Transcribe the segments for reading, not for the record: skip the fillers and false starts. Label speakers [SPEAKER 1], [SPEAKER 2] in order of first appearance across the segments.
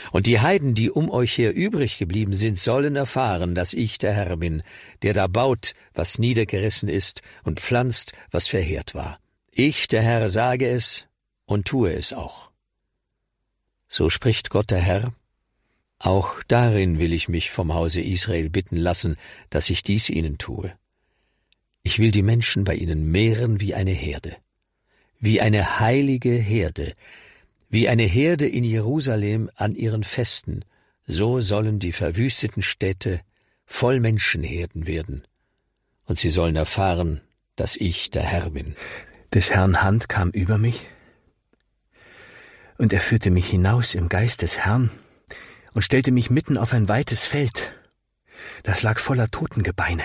[SPEAKER 1] Und die Heiden, die um euch her übrig geblieben sind, sollen erfahren, dass ich der Herr bin, der da baut, was niedergerissen ist, und pflanzt, was verheert war. Ich, der Herr, sage es und tue es auch. So spricht Gott der Herr: Auch darin will ich mich vom Hause Israel bitten lassen, dass ich dies ihnen tue. Ich will die Menschen bei ihnen mehren wie eine Herde, wie eine heilige Herde, wie eine Herde in Jerusalem an ihren Festen, so sollen die verwüsteten Städte voll Menschenherden werden, und sie sollen erfahren, dass ich der Herr bin.
[SPEAKER 2] Des Herrn Hand kam über mich, und er führte mich hinaus im Geist des Herrn und stellte mich mitten auf ein weites Feld, das lag voller Totengebeine.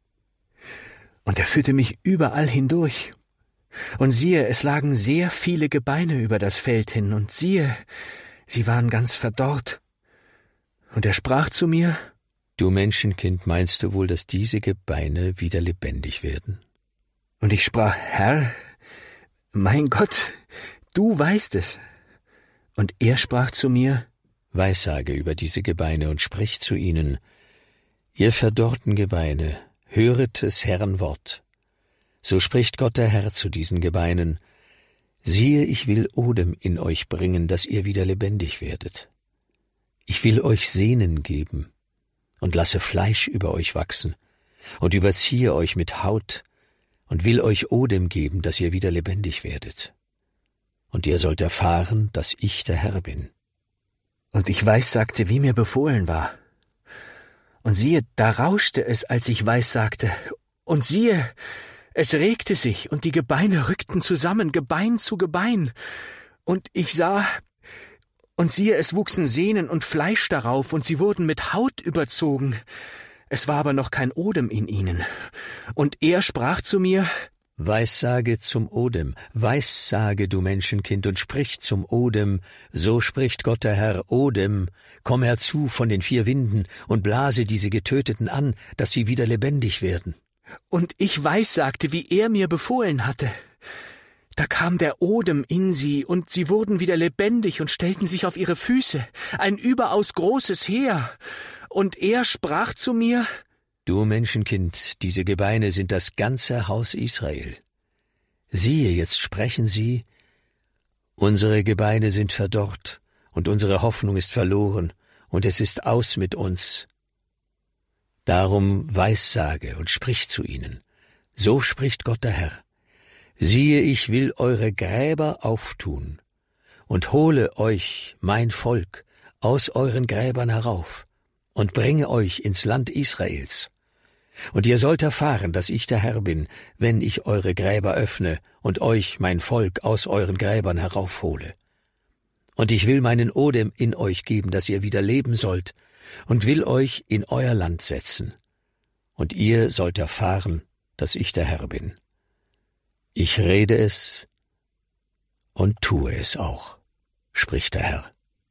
[SPEAKER 2] Und er führte mich überall hindurch. Und siehe, es lagen sehr viele Gebeine über das Feld hin, und siehe, sie waren ganz verdorrt. Und er sprach zu mir:
[SPEAKER 1] Du Menschenkind, meinst du wohl, dass diese Gebeine wieder lebendig werden?
[SPEAKER 2] Und ich sprach: Herr, mein Gott, du weißt es. Und er sprach zu mir:
[SPEAKER 1] Weissage über diese Gebeine und sprich zu ihnen: Ihr verdorrten Gebeine, höret des Herrn Wort. So spricht Gott der Herr zu diesen Gebeinen: Siehe, ich will Odem in euch bringen, dass ihr wieder lebendig werdet. Ich will euch Sehnen geben und lasse Fleisch über euch wachsen und überziehe euch mit Haut und will euch Odem geben, dass ihr wieder lebendig werdet. Und ihr sollt erfahren, dass ich der Herr bin.
[SPEAKER 2] Und ich weissagte, wie mir befohlen war. Und siehe, da rauschte es, als ich weissagte. Und siehe, es regte sich, und die Gebeine rückten zusammen, Gebein zu Gebein. Und ich sah, und siehe, es wuchsen Sehnen und Fleisch darauf, und sie wurden mit Haut überzogen. Es war aber noch kein Odem in ihnen. Und er sprach zu mir:
[SPEAKER 1] Weissage zum Odem, weissage, du Menschenkind, und sprich zum Odem, so spricht Gott der Herr: Odem, komm herzu von den 4 Winden und blase diese Getöteten an, dass sie wieder lebendig werden.
[SPEAKER 2] Und ich weissagte, wie er mir befohlen hatte. Da kam der Odem in sie, und sie wurden wieder lebendig und stellten sich auf ihre Füße, ein überaus großes Heer. Und er sprach zu mir:
[SPEAKER 1] Du Menschenkind, diese Gebeine sind das ganze Haus Israel. Siehe, jetzt sprechen sie: Unsere Gebeine sind verdorrt, und unsere Hoffnung ist verloren, und es ist aus mit uns. Darum weissage und sprich zu ihnen: So spricht Gott der Herr: Siehe, ich will eure Gräber auftun und hole euch, mein Volk, aus euren Gräbern herauf und bringe euch ins Land Israels. Und ihr sollt erfahren, dass ich der Herr bin, wenn ich eure Gräber öffne und euch, mein Volk, aus euren Gräbern heraufhole. Und ich will meinen Odem in euch geben, dass ihr wieder leben sollt, und will euch in euer Land setzen. Und ihr sollt erfahren, dass ich der Herr bin. Ich rede es und tue es auch, spricht der Herr.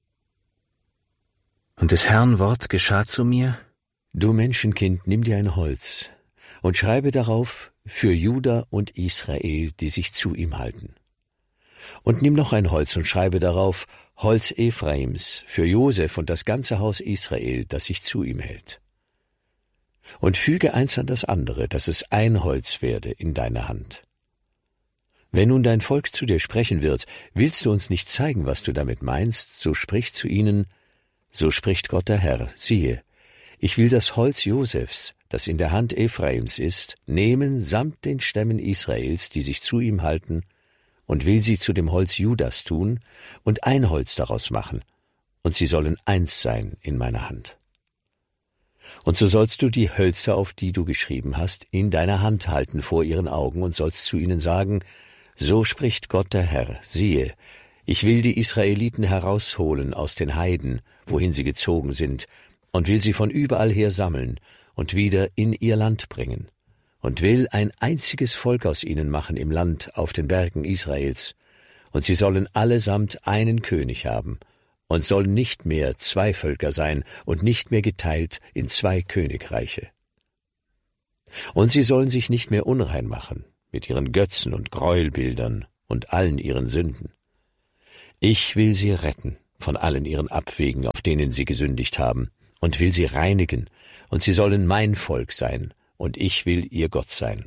[SPEAKER 2] Und des Herrn Wort geschah zu mir:
[SPEAKER 1] Du Menschenkind, nimm dir ein Holz und schreibe darauf: Für Juda und Israel, die sich zu ihm halten. Und nimm noch ein Holz und schreibe darauf: Holz Ephraims, für Josef und das ganze Haus Israel, das sich zu ihm hält. Und füge eins an das andere, dass es ein Holz werde in deiner Hand. Wenn nun dein Volk zu dir sprechen wird: Willst du uns nicht zeigen, was du damit meinst? So sprich zu ihnen: So spricht Gott der Herr: Siehe, ich will das Holz Josefs, das in der Hand Ephraims ist, nehmen samt den Stämmen Israels, die sich zu ihm halten, und will sie zu dem Holz Judas tun und ein Holz daraus machen, und sie sollen eins sein in meiner Hand. Und so sollst du die Hölzer, auf die du geschrieben hast, in deiner Hand halten vor ihren Augen und sollst zu ihnen sagen: So spricht Gott der Herr: Siehe, ich will die Israeliten herausholen aus den Heiden, wohin sie gezogen sind, und will sie von überall her sammeln und wieder in ihr Land bringen, und will ein einziges Volk aus ihnen machen im Land auf den Bergen Israels, und sie sollen allesamt einen König haben, und sollen nicht mehr 2 Völker sein und nicht mehr geteilt in 2 Königreiche. Und sie sollen sich nicht mehr unrein machen mit ihren Götzen und Gräuelbildern und allen ihren Sünden. Ich will sie retten von allen ihren Abwegen, auf denen sie gesündigt haben, und will sie reinigen, und sie sollen mein Volk sein, und ich will ihr Gott sein.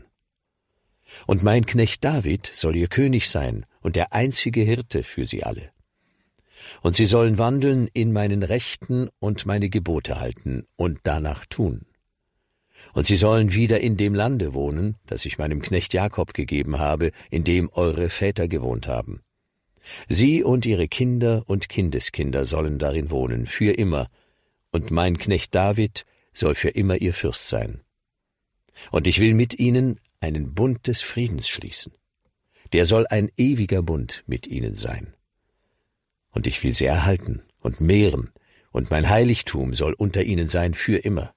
[SPEAKER 1] Und mein Knecht David soll ihr König sein und der einzige Hirte für sie alle. Und sie sollen wandeln in meinen Rechten und meine Gebote halten und danach tun. Und sie sollen wieder in dem Lande wohnen, das ich meinem Knecht Jakob gegeben habe, in dem eure Väter gewohnt haben. Sie und ihre Kinder und Kindeskinder sollen darin wohnen, für immer, und mein Knecht David soll für immer ihr Fürst sein. Und ich will mit ihnen einen Bund des Friedens schließen. Der soll ein ewiger Bund mit ihnen sein. Und ich will sie erhalten und mehren, und mein Heiligtum soll unter ihnen sein für immer.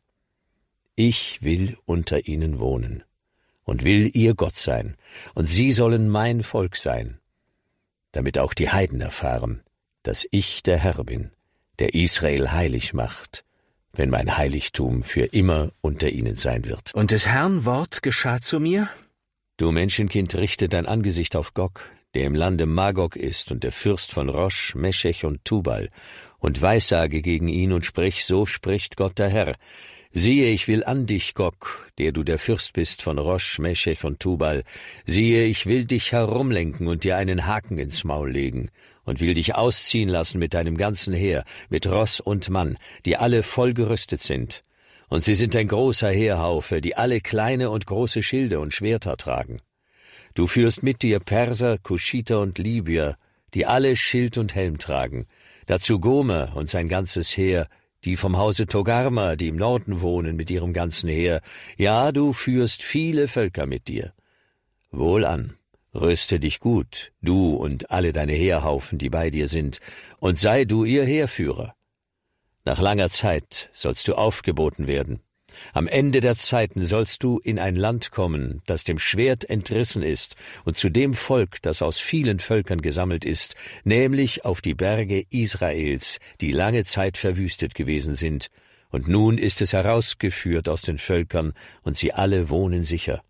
[SPEAKER 1] Ich will unter ihnen wohnen und will ihr Gott sein, und sie sollen mein Volk sein, damit auch die Heiden erfahren, dass ich der Herr bin, der Israel heilig macht, wenn mein Heiligtum für immer unter ihnen sein wird.
[SPEAKER 2] Und des Herrn Wort geschah zu mir?
[SPEAKER 1] Du Menschenkind, richte dein Angesicht auf Gog, der im Lande Magog ist und der Fürst von Rosch, Meschech und Tubal, und weissage gegen ihn und sprich, so spricht Gott der Herr. Siehe, ich will an dich, Gog, der du der Fürst bist von Rosch, Meschech und Tubal. Siehe, ich will dich herumlenken und dir einen Haken ins Maul legen und will dich ausziehen lassen mit deinem ganzen Heer, mit Ross und Mann, die alle voll gerüstet sind. Und sie sind ein großer Heerhaufe, die alle kleine und große Schilde und Schwerter tragen. Du führst mit dir Perser, Kuschiter und Libyer, die alle Schild und Helm tragen. Dazu Gomer und sein ganzes Heer, die vom Hause Togarma, die im Norden wohnen, mit ihrem ganzen Heer. Ja, du führst viele Völker mit dir. Wohlan, rüste dich gut, du und alle deine Heerhaufen, die bei dir sind, und sei du ihr Heerführer. Nach langer Zeit sollst du aufgeboten werden. Am Ende der Zeiten sollst du in ein Land kommen, das dem Schwert entrissen ist, und zu dem Volk, das aus vielen Völkern gesammelt ist, nämlich auf die Berge Israels, die lange Zeit verwüstet gewesen sind, und nun ist es herausgeführt aus den Völkern, und sie alle wohnen sicher.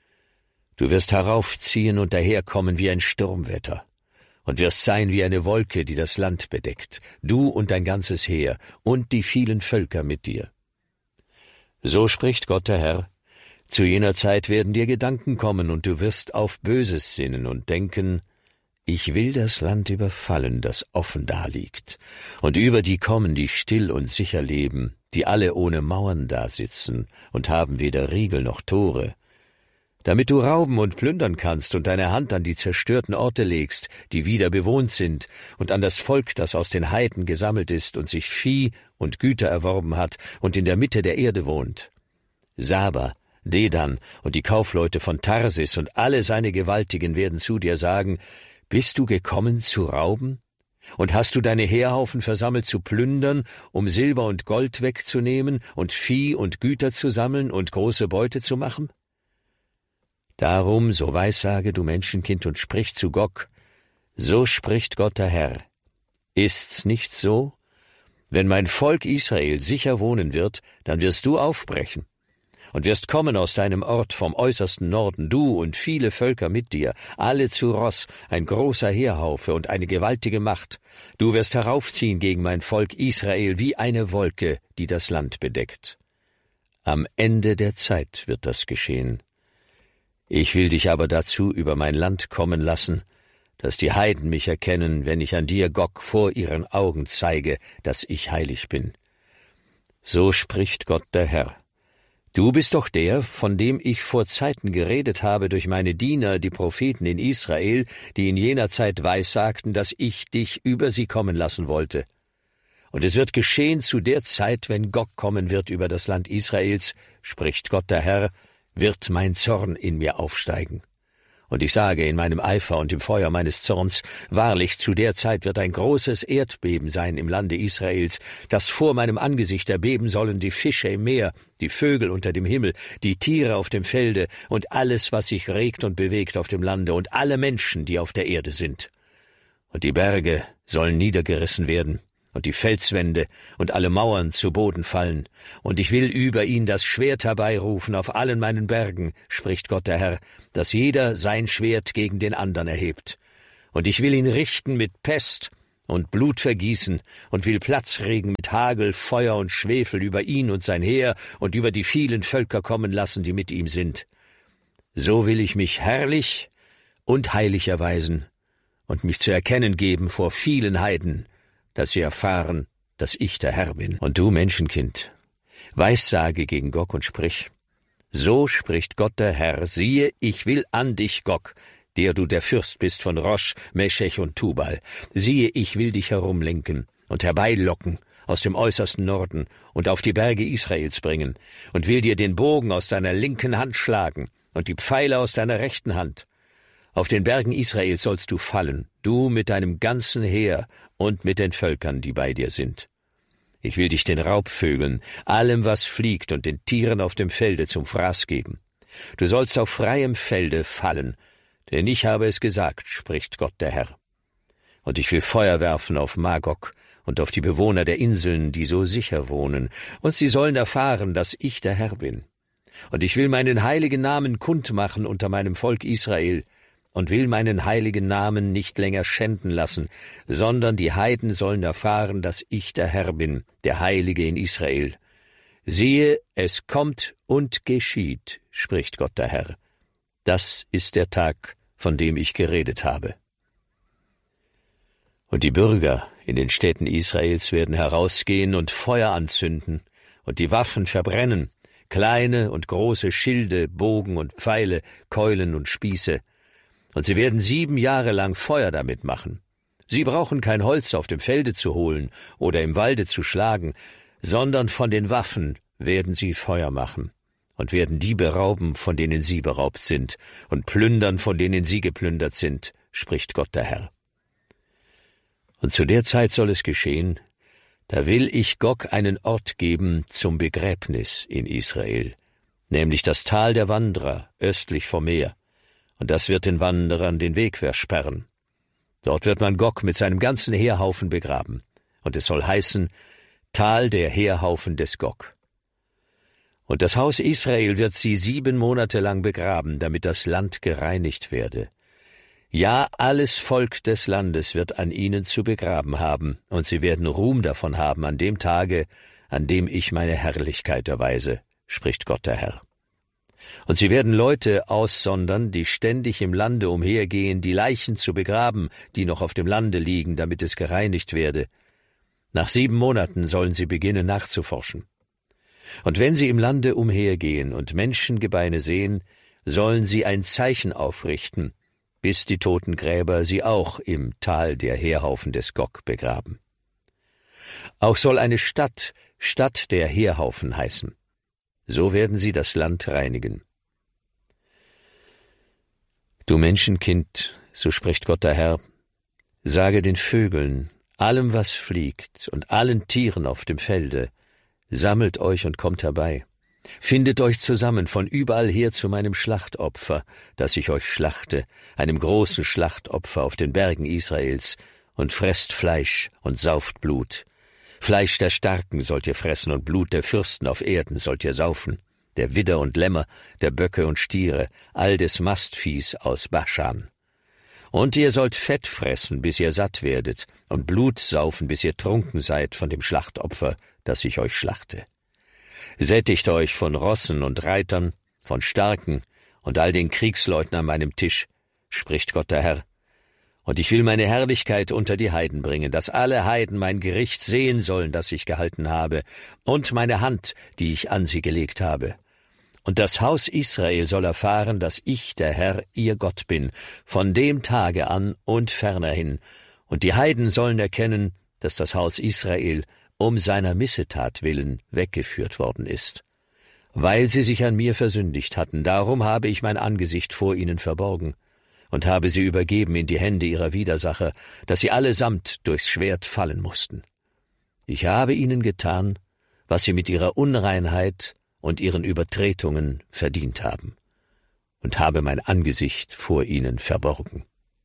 [SPEAKER 1] Du wirst heraufziehen und daherkommen wie ein Sturmwetter, und wirst sein wie eine Wolke, die das Land bedeckt, du und dein ganzes Heer und die vielen Völker mit dir. So spricht Gott der Herr, zu jener Zeit werden dir Gedanken kommen, und du wirst auf Böses sinnen und denken, ich will das Land überfallen, das offen daliegt, und über die kommen, die still und sicher leben, die alle ohne Mauern dasitzen und haben weder Riegel noch Tore, damit du rauben und plündern kannst und deine Hand an die zerstörten Orte legst, die wieder bewohnt sind, und an das Volk, das aus den Heiden gesammelt ist und sich Vieh und Güter erworben hat und in der Mitte der Erde wohnt. Saba, Dedan und die Kaufleute von Tarsis und alle seine Gewaltigen werden zu dir sagen, bist du gekommen zu rauben? Und hast du deine Heerhaufen versammelt zu plündern, um Silber und Gold wegzunehmen und Vieh und Güter zu sammeln und große Beute zu machen? Darum, so weissage, du Menschenkind, und sprich zu Gog, so spricht Gott der Herr. Ist's nicht so? Wenn mein Volk Israel sicher wohnen wird, dann wirst du aufbrechen und wirst kommen aus deinem Ort vom äußersten Norden, du und viele Völker mit dir, alle zu Ross, ein großer Heerhaufe und eine gewaltige Macht. Du wirst heraufziehen gegen mein Volk Israel wie eine Wolke, die das Land bedeckt. Am Ende der Zeit wird das geschehen. Ich will dich aber dazu über mein Land kommen lassen, dass die Heiden mich erkennen, wenn ich an dir, Gog, vor ihren Augen zeige, dass ich heilig bin. So spricht Gott der Herr. Du bist doch der, von dem ich vor Zeiten geredet habe durch meine Diener, die Propheten in Israel, die in jener Zeit weissagten, dass ich dich über sie kommen lassen wollte. Und es wird geschehen zu der Zeit, wenn Gog kommen wird über das Land Israels, spricht Gott der Herr, wird mein Zorn in mir aufsteigen. Und ich sage in meinem Eifer und im Feuer meines Zorns, wahrlich, zu der Zeit wird ein großes Erdbeben sein im Lande Israels, das vor meinem Angesicht erbeben sollen die Fische im Meer, die Vögel unter dem Himmel, die Tiere auf dem Felde und alles, was sich regt und bewegt auf dem Lande und alle Menschen, die auf der Erde sind. Und die Berge sollen niedergerissen werden, und die Felswände und alle Mauern zu Boden fallen. Und ich will über ihn das Schwert herbeirufen auf allen meinen Bergen, spricht Gott der Herr, dass jeder sein Schwert gegen den andern erhebt. Und ich will ihn richten mit Pest und Blut vergießen und will Platzregen mit Hagel, Feuer und Schwefel über ihn und sein Heer und über die vielen Völker kommen lassen, die mit ihm sind. So will ich mich herrlich und heilig erweisen und mich zu erkennen geben vor vielen Heiden, dass sie erfahren, dass ich der Herr bin. Und du, Menschenkind, weissage gegen Gog und sprich: So spricht Gott der Herr, siehe, ich will an dich, Gog, der du der Fürst bist von Rosch, Meschech und Tubal. Siehe, ich will dich herumlenken und herbeilocken aus dem äußersten Norden und auf die Berge Israels bringen und will dir den Bogen aus deiner linken Hand schlagen und die Pfeile aus deiner rechten Hand. Auf den Bergen Israels sollst du fallen, du mit deinem ganzen Heer und mit den Völkern, die bei dir sind. Ich will dich den Raubvögeln, allem, was fliegt, und den Tieren auf dem Felde zum Fraß geben. Du sollst auf freiem Felde fallen, denn ich habe es gesagt, spricht Gott der Herr. Und ich will Feuer werfen auf Magog und auf die Bewohner der Inseln, die so sicher wohnen, und sie sollen erfahren, dass ich der Herr bin. Und ich will meinen heiligen Namen kundmachen unter meinem Volk Israel, und will meinen heiligen Namen nicht länger schänden lassen, sondern die Heiden sollen erfahren, dass ich der Herr bin, der Heilige in Israel. Siehe, es kommt und geschieht, spricht Gott der Herr. Das ist der Tag, von dem ich geredet habe. Und die Bürger in den Städten Israels werden herausgehen und Feuer anzünden und die Waffen verbrennen, kleine und große Schilde, Bogen und Pfeile, Keulen und Spieße. Und sie werden 7 Jahre lang Feuer damit machen. Sie brauchen kein Holz auf dem Felde zu holen oder im Walde zu schlagen, sondern von den Waffen werden sie Feuer machen und werden die berauben, von denen sie beraubt sind, und plündern, von denen sie geplündert sind, spricht Gott der Herr. Und zu der Zeit soll es geschehen, da will ich Gog einen Ort geben zum Begräbnis in Israel, nämlich das Tal der Wanderer östlich vom Meer. Und das wird den Wanderern den Weg versperren. Dort wird man Gog mit seinem ganzen Heerhaufen begraben. Und es soll heißen, Tal der Heerhaufen des Gog. Und das Haus Israel wird sie 7 Monate lang begraben, damit das Land gereinigt werde. Ja, alles Volk des Landes wird an ihnen zu begraben haben, und sie werden Ruhm davon haben an dem Tage, an dem ich meine Herrlichkeit erweise, spricht Gott der Herr. Und sie werden Leute aussondern, die ständig im Lande umhergehen, die Leichen zu begraben, die noch auf dem Lande liegen, damit es gereinigt werde. Nach 7 Monaten sollen sie beginnen nachzuforschen. Und wenn sie im Lande umhergehen und Menschengebeine sehen, sollen sie ein Zeichen aufrichten, bis die Totengräber sie auch im Tal der Heerhaufen des Gog begraben. Auch soll eine Stadt Stadt der Heerhaufen heißen. So werden sie das Land reinigen. Du Menschenkind, so spricht Gott der Herr, sage den Vögeln, allem, was fliegt, und allen Tieren auf dem Felde, sammelt euch und kommt herbei. Findet euch zusammen von überall her zu meinem Schlachtopfer, das ich euch schlachte, einem großen Schlachtopfer auf den Bergen Israels, und fresst Fleisch und sauft Blut. Fleisch der Starken sollt ihr fressen und Blut der Fürsten auf Erden sollt ihr saufen, der Widder und Lämmer, der Böcke und Stiere, all des Mastviehs aus Baschan. Und ihr sollt Fett fressen, bis ihr satt werdet, und Blut saufen, bis ihr trunken seid von dem Schlachtopfer, das ich euch schlachte. Sättigt euch von Rossen und Reitern, von Starken und all den Kriegsleuten an meinem Tisch, spricht Gott der Herr. Und ich will meine Herrlichkeit unter die Heiden bringen, dass alle Heiden mein Gericht sehen sollen, das ich gehalten habe, und meine Hand, die ich an sie gelegt habe. Und das Haus Israel soll erfahren, dass ich, der Herr, ihr Gott bin, von dem Tage an und ferner hin. Und die Heiden sollen erkennen, dass das Haus Israel um seiner Missetat willen weggeführt worden ist. Weil sie sich an mir versündigt hatten, darum habe ich mein Angesicht vor ihnen verborgen und habe sie übergeben in die Hände ihrer Widersacher, dass sie allesamt durchs Schwert fallen mussten. Ich habe ihnen getan, was sie mit ihrer Unreinheit und ihren Übertretungen verdient haben, und habe mein Angesicht vor ihnen verborgen.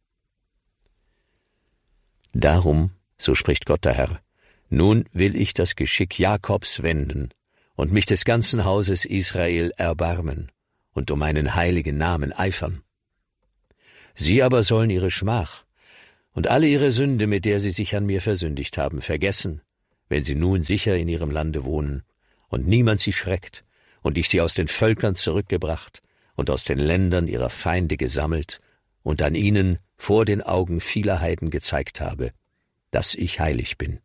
[SPEAKER 1] Darum, so spricht Gott der Herr, nun will ich das Geschick Jakobs wenden und mich des ganzen Hauses Israel erbarmen und um meinen heiligen Namen eifern. Sie aber sollen ihre Schmach und alle ihre Sünde, mit der sie sich an mir versündigt haben, vergessen, wenn sie nun sicher in ihrem Lande wohnen und niemand sie schreckt und ich sie aus den Völkern zurückgebracht und aus den Ländern ihrer Feinde gesammelt und an ihnen vor den Augen vieler Heiden gezeigt habe, dass ich heilig bin.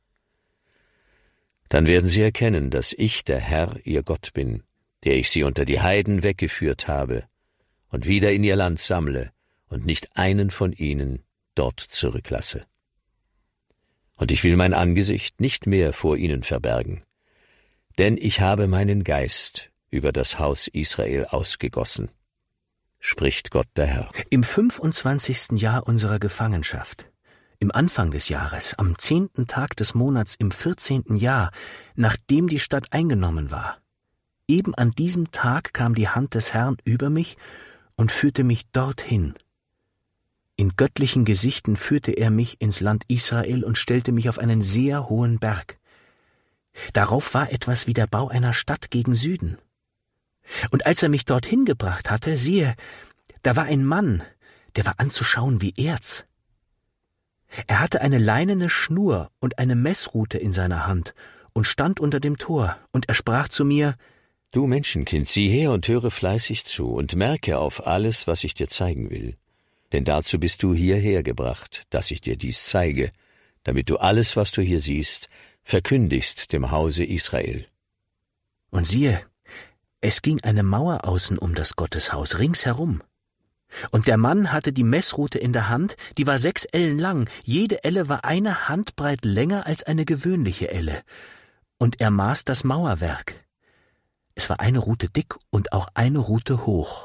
[SPEAKER 1] Dann werden sie erkennen, dass ich der Herr, ihr Gott bin, der ich sie unter die Heiden weggeführt habe und wieder in ihr Land sammle und nicht einen von ihnen dort zurücklasse. Und ich will mein Angesicht nicht mehr vor ihnen verbergen, denn ich habe meinen Geist über das Haus Israel ausgegossen, spricht Gott der Herr.
[SPEAKER 2] Im 25. Jahr unserer Gefangenschaft, im Anfang des Jahres, am 10. Tag des Monats im 14. Jahr, nachdem die Stadt eingenommen war, eben an diesem Tag kam die Hand des Herrn über mich und führte mich dorthin. In göttlichen Gesichten führte er mich ins Land Israel und stellte mich auf einen sehr hohen Berg. Darauf war etwas wie der Bau einer Stadt gegen Süden. Und als er mich dorthin gebracht hatte, siehe, da war ein Mann, der war anzuschauen wie Erz. Er hatte eine leinene Schnur und eine Messrute in seiner Hand und stand unter dem Tor, und er sprach zu mir:
[SPEAKER 1] Du Menschenkind, sieh her und höre fleißig zu und merke auf alles, was ich dir zeigen will. Denn dazu bist du hierher gebracht, dass ich dir dies zeige, damit du alles, was du hier siehst, verkündigst dem Hause Israel.
[SPEAKER 2] Und siehe, es ging eine Mauer außen um das Gotteshaus ringsherum. Und der Mann hatte die Messrute in der Hand, die war 6 Ellen lang, jede Elle war eine Handbreit länger als eine gewöhnliche Elle. Und er maß das Mauerwerk. Es war eine Rute dick und auch eine Rute hoch.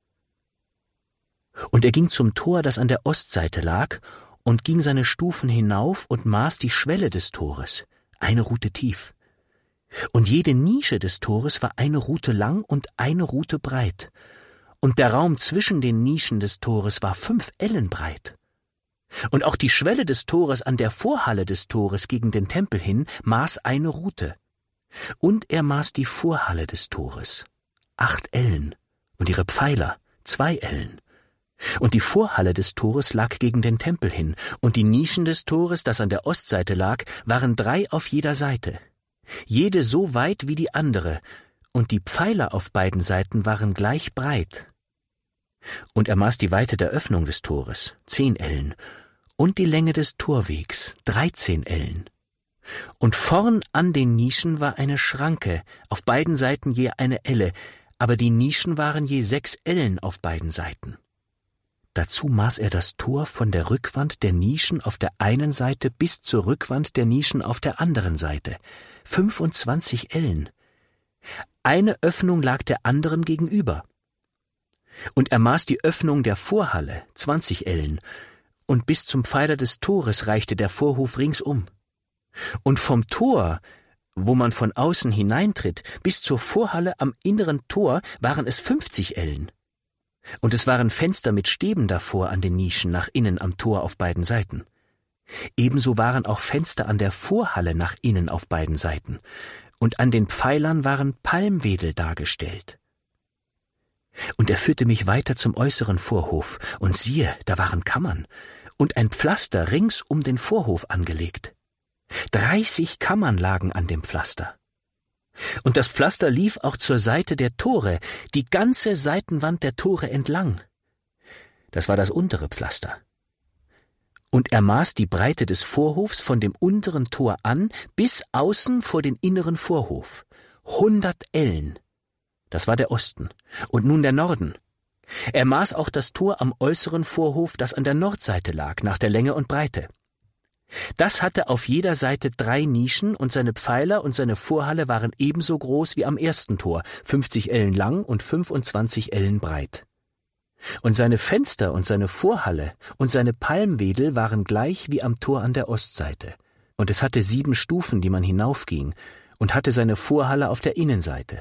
[SPEAKER 2] Und er ging zum Tor, das an der Ostseite lag, und ging seine Stufen hinauf und maß die Schwelle des Tores, eine Rute tief. Und jede Nische des Tores war eine Rute lang und eine Rute breit. Und der Raum zwischen den Nischen des Tores war 5 Ellen breit. Und auch die Schwelle des Tores an der Vorhalle des Tores gegen den Tempel hin maß eine Rute. Und er maß die Vorhalle des Tores, 8 Ellen, und ihre Pfeiler, 2 Ellen. Und die Vorhalle des Tores lag gegen den Tempel hin, und die Nischen des Tores, das an der Ostseite lag, waren 3 auf jeder Seite, jede so weit wie die andere, und die Pfeiler auf beiden Seiten waren gleich breit. Und er maß die Weite der Öffnung des Tores, 10 Ellen, und die Länge des Torwegs, 13 Ellen. Und vorn an den Nischen war eine Schranke, auf beiden Seiten je eine Elle, aber die Nischen waren je 6 Ellen auf beiden Seiten. Dazu maß er das Tor von der Rückwand der Nischen auf der einen Seite bis zur Rückwand der Nischen auf der anderen Seite, 25 Ellen. Eine Öffnung lag der anderen gegenüber. Und er maß die Öffnung der Vorhalle, 20 Ellen, und bis zum Pfeiler des Tores reichte der Vorhof ringsum. Und vom Tor, wo man von außen hineintritt, bis zur Vorhalle am inneren Tor waren es 50 Ellen. Und es waren Fenster mit Stäben davor an den Nischen nach innen am Tor auf beiden Seiten. Ebenso waren auch Fenster an der Vorhalle nach innen auf beiden Seiten, und an den Pfeilern waren Palmwedel dargestellt. Und er führte mich weiter zum äußeren Vorhof, und siehe, da waren Kammern, und ein Pflaster rings um den Vorhof angelegt. 30 Kammern lagen an dem Pflaster. Und das Pflaster lief auch zur Seite der Tore, die ganze Seitenwand der Tore entlang. Das war das untere Pflaster. Und er maß die Breite des Vorhofs von dem unteren Tor an bis außen vor den inneren Vorhof. 100 Ellen. Das war der Osten. Und nun der Norden. Er maß auch das Tor am äußeren Vorhof, das an der Nordseite lag, nach der Länge und Breite. Das hatte auf jeder Seite 3 Nischen, und seine Pfeiler und seine Vorhalle waren ebenso groß wie am ersten Tor, 50 Ellen lang und 25 Ellen breit. Und seine Fenster und seine Vorhalle und seine Palmwedel waren gleich wie am Tor an der Ostseite. Und es hatte 7 Stufen, die man hinaufging, und hatte seine Vorhalle auf der Innenseite.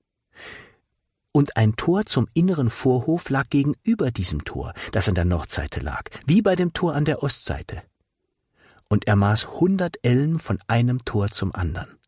[SPEAKER 2] Und ein Tor zum inneren Vorhof lag gegenüber diesem Tor, das an der Nordseite lag, wie bei dem Tor an der Ostseite. Und er maß 100 Ellen von einem Tor zum anderen.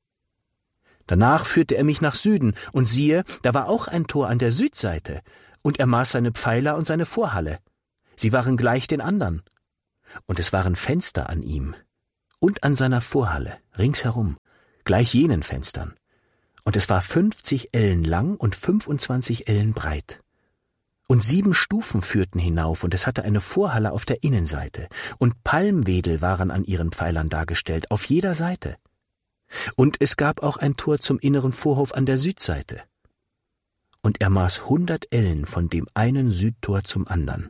[SPEAKER 2] Danach führte er mich nach Süden, und siehe, da war auch ein Tor an der Südseite, und er maß seine Pfeiler und seine Vorhalle. Sie waren gleich den anderen. und es waren Fenster an ihm und an seiner Vorhalle ringsherum, gleich jenen Fenstern, und es war 50 Ellen lang und 25 Ellen breit. Und 7 Stufen führten hinauf, und es hatte eine Vorhalle auf der Innenseite, und Palmwedel waren an ihren Pfeilern dargestellt, auf jeder Seite. Und es gab auch ein Tor zum inneren Vorhof an der Südseite. Und er maß 100 Ellen von dem einen Südtor zum andern.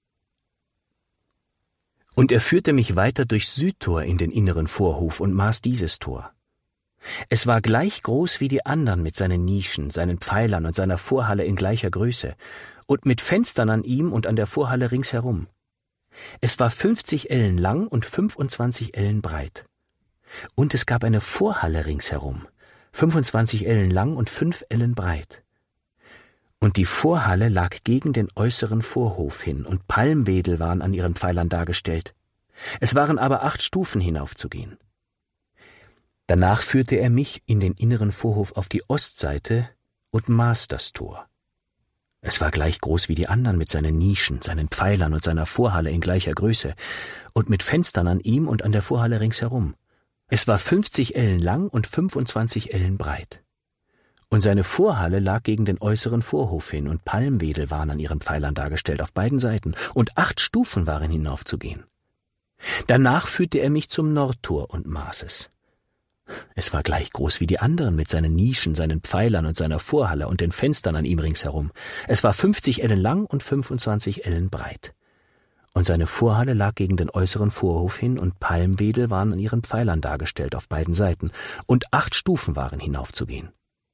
[SPEAKER 2] Und er führte mich weiter durchs Südtor in den inneren Vorhof und maß dieses Tor. Es war gleich groß wie die anderen mit seinen Nischen, seinen Pfeilern und seiner Vorhalle in gleicher Größe und mit Fenstern an ihm und an der Vorhalle ringsherum. Es war 50 Ellen lang und 25 Ellen breit. Und es gab eine Vorhalle ringsherum, 25 Ellen lang und 5 Ellen breit. Und die Vorhalle lag gegen den äußeren Vorhof hin, und Palmwedel waren an ihren Pfeilern dargestellt. Es waren aber 8 Stufen hinaufzugehen. Danach führte er mich in den inneren Vorhof auf die Ostseite und maß das Tor. Es war gleich groß wie die anderen mit seinen Nischen, seinen Pfeilern und seiner Vorhalle in gleicher Größe und mit Fenstern an ihm und an der Vorhalle ringsherum. Es war 50 Ellen lang und 25 Ellen breit. Und seine Vorhalle lag gegen den äußeren Vorhof hin, und Palmwedel waren an ihren Pfeilern dargestellt auf beiden Seiten, und 8 Stufen waren hinaufzugehen. Danach führte er mich zum Nordtor und maß es. Es war gleich groß wie die anderen mit seinen Nischen, seinen Pfeilern und seiner Vorhalle und den Fenstern an ihm ringsherum. Es war 50 Ellen lang und 25 Ellen breit. Und seine Vorhalle lag gegen den äußeren Vorhof hin, und Palmwedel waren an ihren Pfeilern dargestellt auf beiden Seiten, und 8 Stufen waren hinaufzugehen.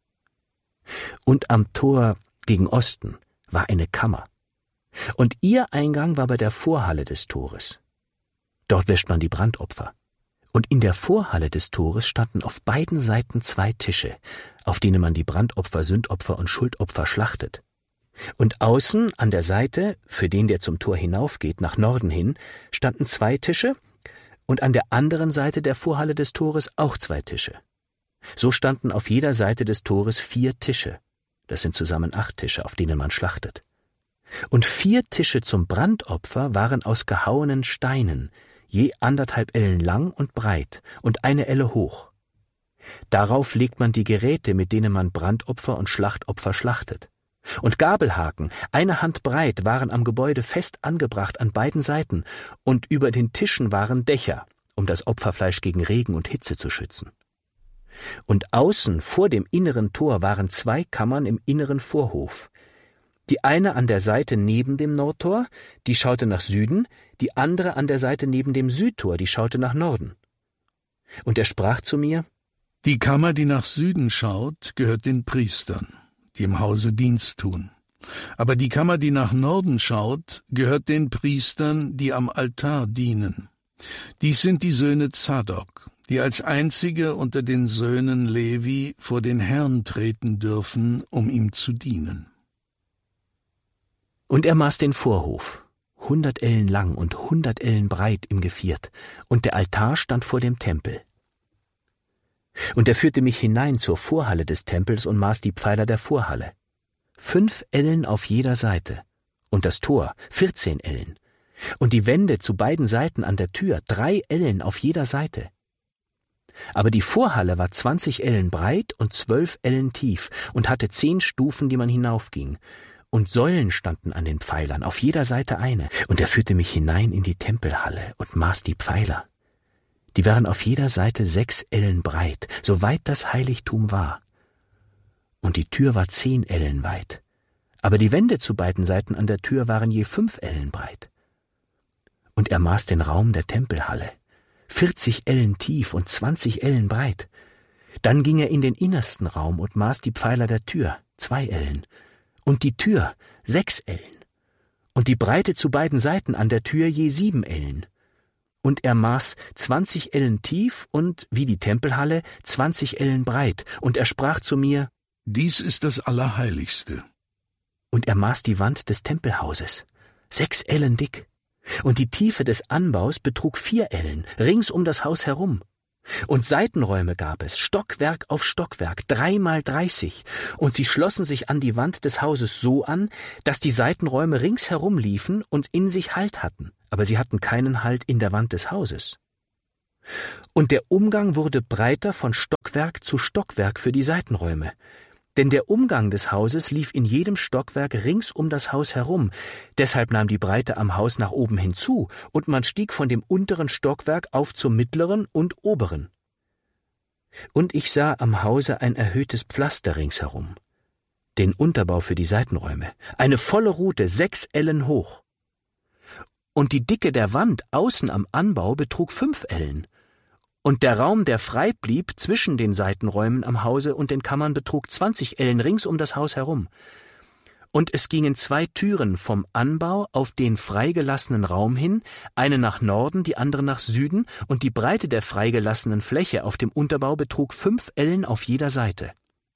[SPEAKER 2] Und am Tor gegen Osten war eine Kammer, und ihr Eingang war bei der Vorhalle des Tores. Dort wäscht man die Brandopfer. Und in der Vorhalle des Tores standen auf beiden Seiten 2 Tische, auf denen man die Brandopfer, Sündopfer und Schuldopfer schlachtet. Und außen an der Seite, für den, der zum Tor hinaufgeht, nach Norden hin, standen 2 Tische, und an der anderen Seite der Vorhalle des Tores auch 2 Tische. So standen auf jeder Seite des Tores 4 Tische. Das sind zusammen 8 Tische, auf denen man schlachtet. Und 4 Tische zum Brandopfer waren aus gehauenen Steinen, je 1,5 Ellen lang und breit und 1 Elle hoch. Darauf legt man die Geräte, mit denen man Brandopfer und Schlachtopfer schlachtet. Und Gabelhaken, 1 Hand breit, waren am Gebäude fest angebracht an beiden Seiten, und über den Tischen waren Dächer, um das Opferfleisch gegen Regen und Hitze zu schützen. Und außen vor dem inneren Tor waren 2 Kammern im inneren Vorhof. Die eine an der Seite neben dem Nordtor, die schaute nach Süden, die andere an der Seite neben dem Südtor, die schaute nach Norden. Und er sprach zu mir:
[SPEAKER 3] Die Kammer, die nach Süden schaut, gehört den Priestern, die im Hause Dienst tun. Aber die Kammer, die nach Norden schaut, gehört den Priestern, die am Altar dienen. Dies sind die Söhne Zadok, die als einzige unter den Söhnen Levi vor den Herrn treten dürfen, um ihm zu dienen.
[SPEAKER 2] Und er maß den Vorhof, 100 Ellen lang und 100 Ellen breit im Geviert, und der Altar stand vor dem Tempel. Und er führte mich hinein zur Vorhalle des Tempels und maß die Pfeiler der Vorhalle. 5 Ellen auf jeder Seite, und das Tor 14 Ellen, und die Wände zu beiden Seiten an der Tür 3 Ellen auf jeder Seite. Aber die Vorhalle war 20 Ellen breit und 12 Ellen tief und hatte 10 Stufen, die man hinaufging. Und Säulen standen an den Pfeilern, auf jeder Seite eine. Und er führte mich hinein in die Tempelhalle und maß die Pfeiler. Die waren auf jeder Seite 6 Ellen breit, so weit das Heiligtum war. Und die Tür war 10 Ellen weit. Aber die Wände zu beiden Seiten an der Tür waren je 5 Ellen breit. Und er maß den Raum der Tempelhalle, 40 Ellen tief und 20 Ellen breit. Dann ging er in den innersten Raum und maß die Pfeiler der Tür, 2 Ellen. Und die Tür 6 Ellen, und die Breite zu beiden Seiten an der Tür je 7 Ellen. Und er maß 20 Ellen tief und, wie die Tempelhalle, 20 Ellen breit, und er sprach zu mir:
[SPEAKER 3] Dies ist das Allerheiligste.
[SPEAKER 2] Und er maß die Wand des Tempelhauses, 6 Ellen dick, und die Tiefe des Anbaus betrug 4 Ellen, rings um das Haus herum. Und Seitenräume gab es, Stockwerk auf Stockwerk, 3x30, und sie schlossen sich an die Wand des Hauses so an, dass die Seitenräume ringsherum liefen und in sich Halt hatten, aber sie hatten keinen Halt in der Wand des Hauses. Und der Umgang wurde breiter von Stockwerk zu Stockwerk für die Seitenräume, denn der Umgang des Hauses lief in jedem Stockwerk rings um das Haus herum, deshalb nahm die Breite am Haus nach oben hinzu, und man stieg von dem unteren Stockwerk auf zum mittleren und oberen. Und ich sah am Hause ein erhöhtes Pflaster ringsherum, den Unterbau für die Seitenräume, eine volle Rute, 6 Ellen hoch. Und die Dicke der Wand außen am Anbau betrug 5 Ellen. Und der Raum, der frei blieb zwischen den Seitenräumen am Hause und den Kammern, betrug 20 Ellen rings um das Haus herum. Und es gingen 2 Türen vom Anbau auf den freigelassenen Raum hin, eine nach Norden, die andere nach Süden, und die Breite der freigelassenen Fläche auf dem Unterbau betrug 5 Ellen auf jeder Seite.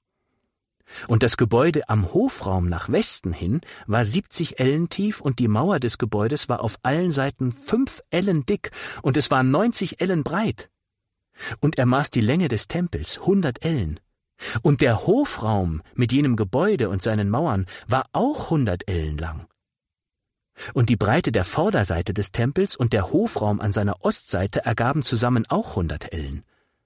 [SPEAKER 2] Und das Gebäude am Hofraum nach Westen hin war 70 Ellen tief, und die Mauer des Gebäudes war auf allen Seiten 5 Ellen dick, und es war 90 Ellen breit. Und er maß die Länge des Tempels, 100 Ellen. Und der Hofraum mit jenem Gebäude und seinen Mauern war auch 100 Ellen lang. Und die Breite der Vorderseite des Tempels und der Hofraum an seiner Ostseite ergaben zusammen auch 100 Ellen.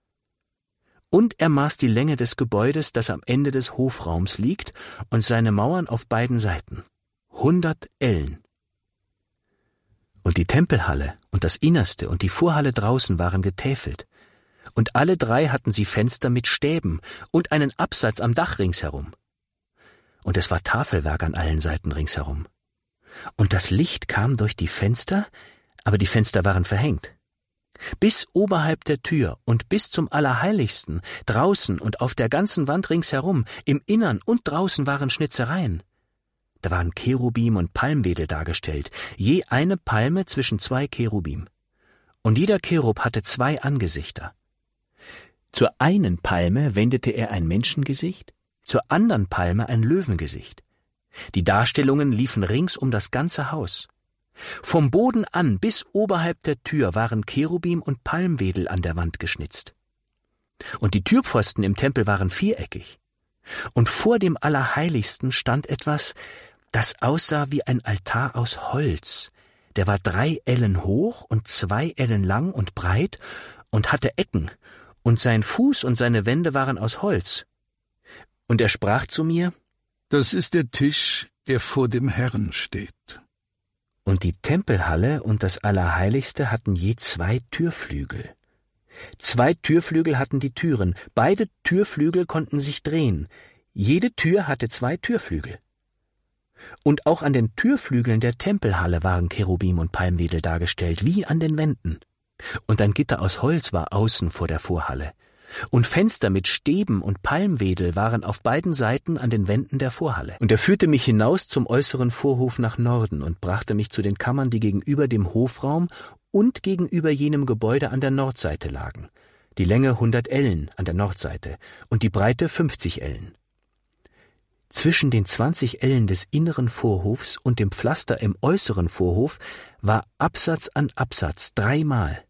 [SPEAKER 2] Und er maß die Länge des Gebäudes, das am Ende des Hofraums liegt, und seine Mauern auf beiden Seiten, 100 Ellen. Und die Tempelhalle und das Innerste und die Vorhalle draußen waren getäfelt. Und alle 3 hatten sie Fenster mit Stäben und einen Absatz am Dach ringsherum. Und es war Tafelwerk an allen Seiten ringsherum. Und das Licht kam durch die Fenster, aber die Fenster waren verhängt. Bis oberhalb der Tür und bis zum Allerheiligsten, draußen und auf der ganzen Wand ringsherum, im Innern und draußen waren Schnitzereien. Da waren Cherubim und Palmwedel dargestellt, je eine Palme zwischen 2 Cherubim. Und jeder Cherub hatte 2 Angesichter. Zur einen Palme wendete er ein Menschengesicht, zur anderen Palme ein Löwengesicht. Die Darstellungen liefen rings um das ganze Haus. Vom Boden an bis oberhalb der Tür waren Cherubim und Palmwedel an der Wand geschnitzt. Und die Türpfosten im Tempel waren viereckig. Und vor dem Allerheiligsten stand etwas, das aussah wie ein Altar aus Holz. Der war 3 Ellen hoch und 2 Ellen lang und breit und hatte Ecken, und sein Fuß und seine Wände waren aus Holz. Und er sprach zu mir:
[SPEAKER 3] Das ist der Tisch, der vor dem Herrn steht.
[SPEAKER 2] Und die Tempelhalle und das Allerheiligste hatten je 2 Türflügel. 2 Türflügel hatten die Türen, beide Türflügel konnten sich drehen. Jede Tür hatte 2 Türflügel. Und auch an den Türflügeln der Tempelhalle waren Cherubim und Palmwedel dargestellt, wie an den Wänden. Und ein Gitter aus Holz war außen vor der Vorhalle. Und Fenster mit Stäben und Palmwedel waren auf beiden Seiten an den Wänden der Vorhalle. Und er führte mich hinaus zum äußeren Vorhof nach Norden und brachte mich zu den Kammern, die gegenüber dem Hofraum und gegenüber jenem Gebäude an der Nordseite lagen. Die Länge 100 Ellen an der Nordseite und die Breite 50 Ellen. Zwischen den 20 Ellen des inneren Vorhofs und dem Pflaster im äußeren Vorhof war Absatz an Absatz 3-mal.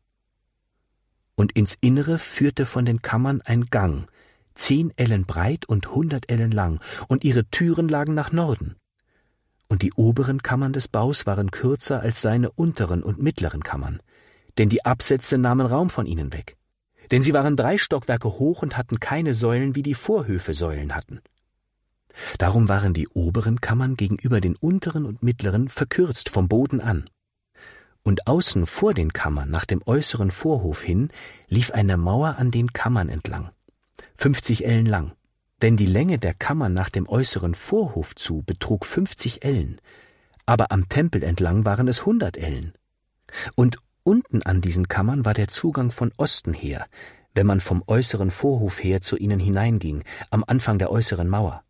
[SPEAKER 2] Und ins Innere führte von den Kammern ein Gang, 10 Ellen breit und 100 Ellen lang, und ihre Türen lagen nach Norden. Und die oberen Kammern des Baus waren kürzer als seine unteren und mittleren Kammern, denn die Absätze nahmen Raum von ihnen weg. Denn sie waren 3 Stockwerke hoch und hatten keine Säulen, wie die Vorhöfe Säulen hatten. Darum waren die oberen Kammern gegenüber den unteren und mittleren verkürzt vom Boden an. Und außen vor den Kammern, nach dem äußeren Vorhof hin, lief eine Mauer an den Kammern entlang, 50 Ellen lang. Denn die Länge der Kammern nach dem äußeren Vorhof zu betrug 50 Ellen, aber am Tempel entlang waren es 100 Ellen. Und unten an diesen Kammern war der Zugang von Osten her, wenn man vom äußeren Vorhof her zu ihnen hineinging, am Anfang der äußeren Mauer.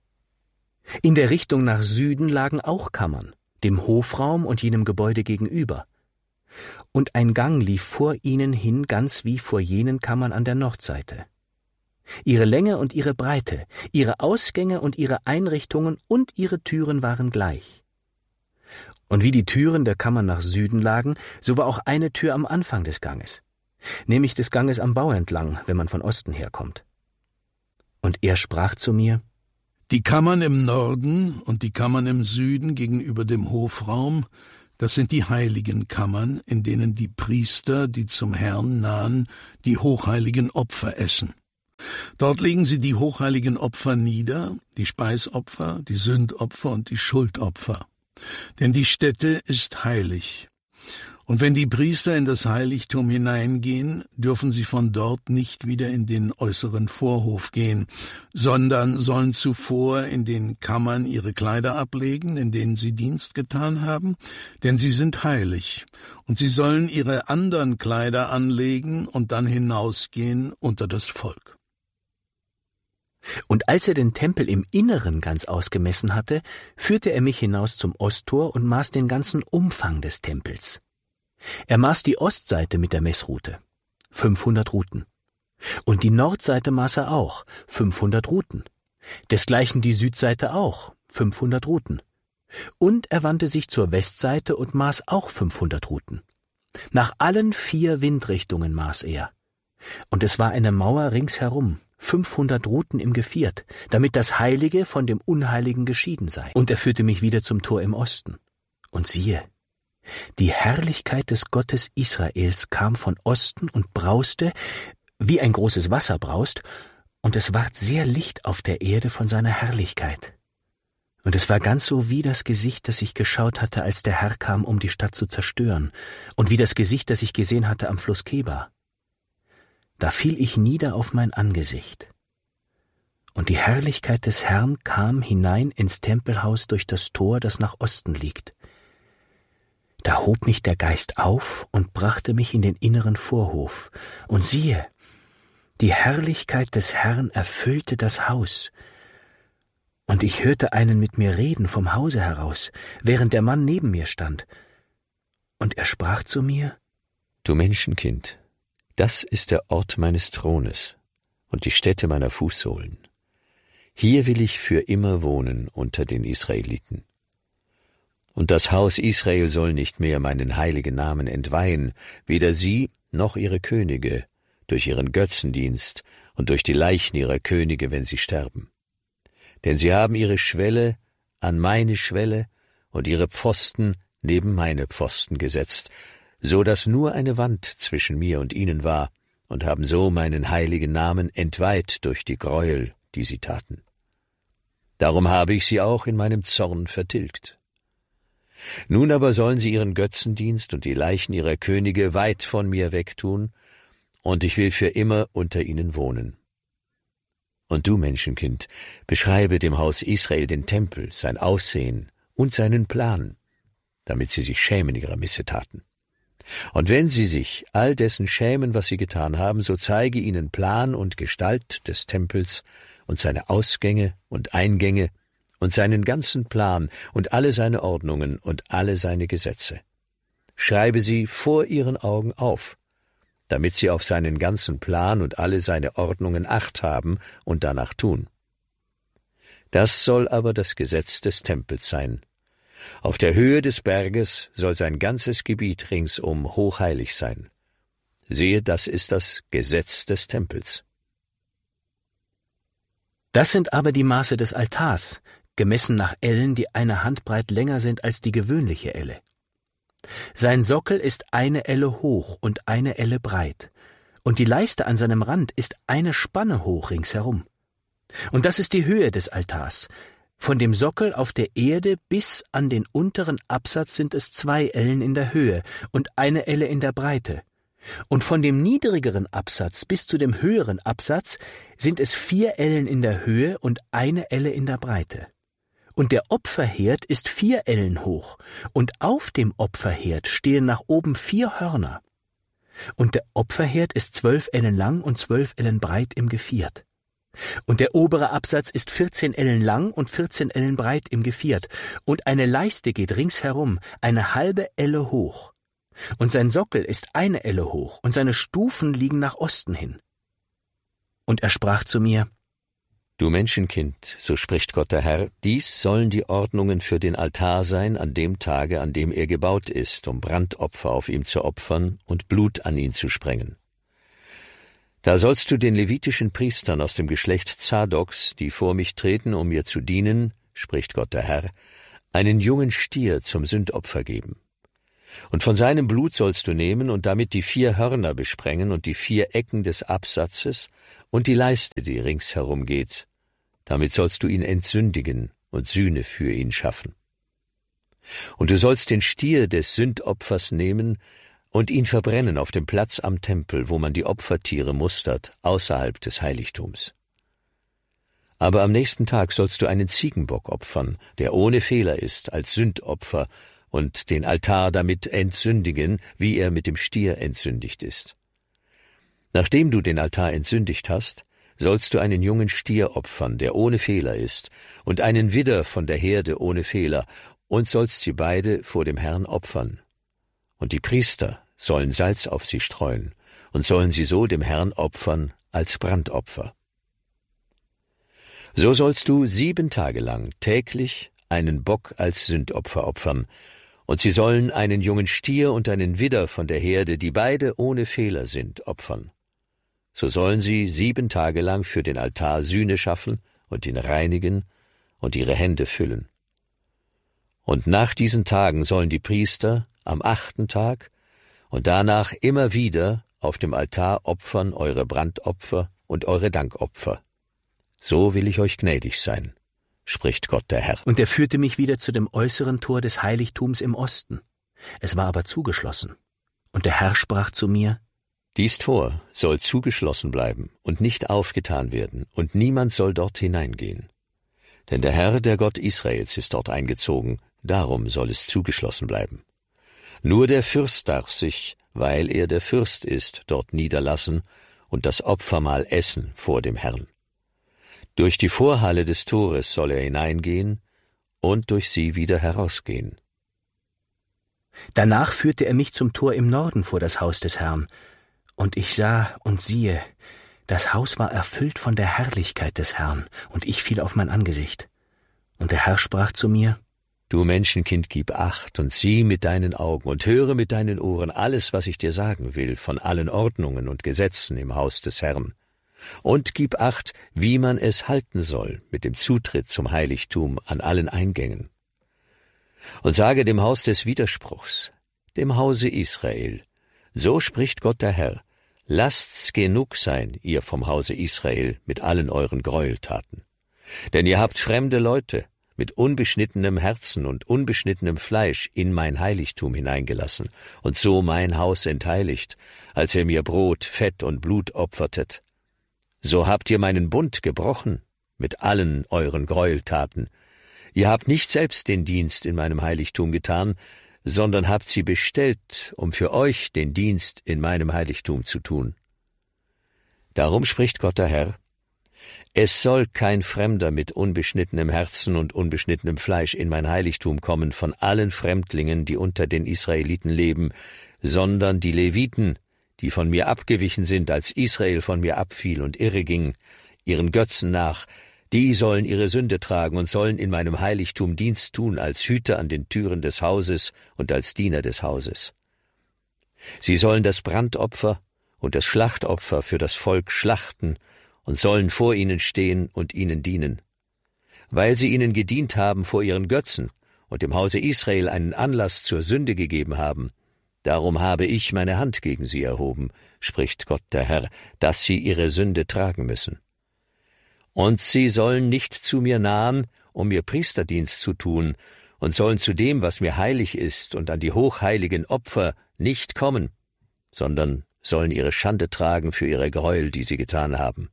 [SPEAKER 2] In der Richtung nach Süden lagen auch Kammern, dem Hofraum und jenem Gebäude gegenüber. Und ein Gang lief vor ihnen hin, ganz wie vor jenen Kammern an der Nordseite. Ihre Länge und ihre Breite, ihre Ausgänge und ihre Einrichtungen und ihre Türen waren gleich. Und wie die Türen der Kammern nach Süden lagen, so war auch eine Tür am Anfang des Ganges. nämlich des Ganges am Bau entlang, wenn man von Osten herkommt. Und er sprach zu mir:
[SPEAKER 3] Die Kammern im Norden und die Kammern im Süden gegenüber dem Hofraum, das sind die heiligen Kammern, in denen die Priester, die zum Herrn nahen, die hochheiligen Opfer essen. Dort legen sie die hochheiligen Opfer nieder, die Speisopfer, die Sündopfer und die Schuldopfer. Denn die Stätte ist heilig. Und wenn die Priester in das Heiligtum hineingehen, dürfen sie von dort nicht wieder in den äußeren Vorhof gehen, sondern sollen zuvor in den Kammern ihre Kleider ablegen, in denen sie Dienst getan haben, denn sie sind heilig, und sie sollen ihre anderen Kleider anlegen und dann hinausgehen unter das Volk.
[SPEAKER 2] Und als er den Tempel im Inneren ganz ausgemessen hatte, führte er mich hinaus zum Osttor und maß den ganzen Umfang des Tempels. Er maß die Ostseite mit der Messrute, 500 Ruten. Und die Nordseite maß er auch, 500 Ruten. Desgleichen die Südseite auch, 500 Ruten. Und er wandte sich zur Westseite und maß auch 500 Ruten. Nach allen 4 Windrichtungen maß er. Und es war eine Mauer ringsherum, 500 Ruten im Geviert, damit das Heilige von dem Unheiligen geschieden sei. Und er führte mich wieder zum Tor im Osten. Und siehe, die Herrlichkeit des Gottes Israels kam von Osten und brauste, wie ein großes Wasser braust, und es ward sehr Licht auf der Erde von seiner Herrlichkeit. Und es war ganz so wie das Gesicht, das ich geschaut hatte, als der Herr kam, um die Stadt zu zerstören, und wie das Gesicht, das ich gesehen hatte am Fluss Kebar. Da fiel ich nieder auf mein Angesicht. Und die Herrlichkeit des Herrn kam hinein ins Tempelhaus durch das Tor, das nach Osten liegt. Da hob mich der Geist auf und brachte mich in den inneren Vorhof. Und siehe, die Herrlichkeit des Herrn erfüllte das Haus. Und ich hörte einen mit mir reden vom Hause heraus, während der Mann neben mir stand. Und er sprach zu mir:
[SPEAKER 1] Du Menschenkind, das ist der Ort meines Thrones und die Stätte meiner Fußsohlen. Hier will ich für immer wohnen unter den Israeliten. Und das Haus Israel soll nicht mehr meinen heiligen Namen entweihen, weder sie noch ihre Könige, durch ihren Götzendienst und durch die Leichen ihrer Könige, wenn sie sterben. Denn sie haben ihre Schwelle an meine Schwelle und ihre Pfosten neben meine Pfosten gesetzt, so dass nur eine Wand zwischen mir und ihnen war, und haben so meinen heiligen Namen entweiht durch die Gräuel, die sie taten. Darum habe ich sie auch in meinem Zorn vertilgt. Nun aber sollen sie ihren Götzendienst und die Leichen ihrer Könige weit von mir wegtun, und ich will für immer unter ihnen wohnen. Und du, Menschenkind, beschreibe dem Haus Israel den Tempel, sein Aussehen und seinen Plan, damit sie sich schämen ihrer Missetaten. Und wenn sie sich all dessen schämen, was sie getan haben, so zeige ihnen Plan und Gestalt des Tempels und seine Ausgänge und Eingänge und seinen ganzen Plan und alle seine Ordnungen und alle seine Gesetze. Schreibe sie vor ihren Augen auf, damit sie auf seinen ganzen Plan und alle seine Ordnungen Acht haben und danach tun. Das soll aber das Gesetz des Tempels sein. Auf der Höhe des Berges soll sein ganzes Gebiet ringsum hochheilig sein. Siehe, das ist das Gesetz des Tempels.
[SPEAKER 2] Das sind aber die Maße des Altars, gemessen nach Ellen, die eine Handbreit länger sind als die gewöhnliche Elle. Sein Sockel ist eine Elle hoch und eine Elle breit, und die Leiste an seinem Rand ist eine Spanne hoch ringsherum. Und das ist die Höhe des Altars. Von dem Sockel auf der Erde bis an den unteren Absatz sind es 2 Ellen in der Höhe und eine Elle in der Breite. Und von dem niedrigeren Absatz bis zu dem höheren Absatz sind es 4 Ellen in der Höhe und eine Elle in der Breite. Und der Opferherd ist 4 Ellen hoch, und auf dem Opferherd stehen nach oben 4 Hörner. Und der Opferherd ist 12 Ellen lang und 12 Ellen breit im Geviert. Und der obere Absatz ist 14 Ellen lang und 14 Ellen breit im Geviert, und eine Leiste geht ringsherum, eine halbe Elle hoch. Und sein Sockel ist eine Elle hoch, und seine Stufen liegen nach Osten hin. Und er sprach zu mir:
[SPEAKER 1] Du Menschenkind, so spricht Gott der Herr, dies sollen die Ordnungen für den Altar sein an dem Tage, an dem er gebaut ist, um Brandopfer auf ihm zu opfern und Blut an ihn zu sprengen. Da sollst du den levitischen Priestern aus dem Geschlecht Zadoks, die vor mich treten, um mir zu dienen, spricht Gott der Herr, einen jungen Stier zum Sündopfer geben. Und von seinem Blut sollst du nehmen und damit die 4 Hörner besprengen und die 4 Ecken des Absatzes und die Leiste, die ringsherum geht. Damit sollst du ihn entsündigen und Sühne für ihn schaffen. Und du sollst den Stier des Sündopfers nehmen und ihn verbrennen auf dem Platz am Tempel, wo man die Opfertiere mustert, außerhalb des Heiligtums. Aber am nächsten Tag sollst du einen Ziegenbock opfern, der ohne Fehler ist, als Sündopfer, und den Altar damit entsündigen, wie er mit dem Stier entsündigt ist. Nachdem du den Altar entsündigt hast, sollst du einen jungen Stier opfern, der ohne Fehler ist, und einen Widder von der Herde ohne Fehler, und sollst sie beide vor dem Herrn opfern. Und die Priester sollen Salz auf sie streuen und sollen sie so dem Herrn opfern als Brandopfer. So sollst du 7 Tage lang täglich einen Bock als Sündopfer opfern, und sie sollen einen jungen Stier und einen Widder von der Herde, die beide ohne Fehler sind, opfern. So sollen sie 7 Tage lang für den Altar Sühne schaffen und ihn reinigen und ihre Hände füllen. Und nach diesen Tagen sollen die Priester am 8. Tag und danach immer wieder auf dem Altar opfern eure Brandopfer und eure Dankopfer. So will ich euch gnädig sein, spricht Gott der Herr.
[SPEAKER 2] Und er führte mich wieder zu dem äußeren Tor des Heiligtums im Osten. Es war aber zugeschlossen. Und der Herr sprach zu mir:
[SPEAKER 1] Dies Tor soll zugeschlossen bleiben und nicht aufgetan werden, und niemand soll dort hineingehen. Denn der Herr, der Gott Israels, ist dort eingezogen, darum soll es zugeschlossen bleiben. Nur der Fürst darf sich, weil er der Fürst ist, dort niederlassen und das Opfermahl essen vor dem Herrn. Durch die Vorhalle des Tores soll er hineingehen und durch sie wieder herausgehen.
[SPEAKER 2] Danach führte er mich zum Tor im Norden vor das Haus des Herrn. Und ich sah und siehe, das Haus war erfüllt von der Herrlichkeit des Herrn, und ich fiel auf mein Angesicht. Und der Herr sprach zu mir:
[SPEAKER 1] Du Menschenkind, gib Acht und sieh mit deinen Augen und höre mit deinen Ohren alles, was ich dir sagen will, von allen Ordnungen und Gesetzen im Haus des Herrn. Und gib Acht, wie man es halten soll mit dem Zutritt zum Heiligtum an allen Eingängen. Und sage dem Haus des Widerspruchs, dem Hause Israel: So spricht Gott der Herr, lasst's genug sein, ihr vom Hause Israel, mit allen euren Gräueltaten. Denn ihr habt fremde Leute mit unbeschnittenem Herzen und unbeschnittenem Fleisch in mein Heiligtum hineingelassen und so mein Haus entheiligt, als ihr mir Brot, Fett und Blut opfertet. So habt ihr meinen Bund gebrochen mit allen euren Gräueltaten. Ihr habt nicht selbst den Dienst in meinem Heiligtum getan, sondern habt sie bestellt, um für euch den Dienst in meinem Heiligtum zu tun. Darum spricht Gott der Herr: Es soll kein Fremder mit unbeschnittenem Herzen und unbeschnittenem Fleisch in mein Heiligtum kommen von allen Fremdlingen, die unter den Israeliten leben, sondern die Leviten, die von mir abgewichen sind, als Israel von mir abfiel und irreging, ihren Götzen nach, die sollen ihre Sünde tragen und sollen in meinem Heiligtum Dienst tun als Hüter an den Türen des Hauses und als Diener des Hauses. Sie sollen das Brandopfer und das Schlachtopfer für das Volk schlachten und sollen vor ihnen stehen und ihnen dienen. Weil sie ihnen gedient haben vor ihren Götzen und dem Hause Israel einen Anlass zur Sünde gegeben haben, darum habe ich meine Hand gegen sie erhoben, spricht Gott der Herr, dass sie ihre Sünde tragen müssen. Und sie sollen nicht zu mir nahen, um mir Priesterdienst zu tun, und sollen zu dem, was mir heilig ist, und an die hochheiligen Opfer nicht kommen, sondern sollen ihre Schande tragen für ihre Gräuel, die sie getan haben.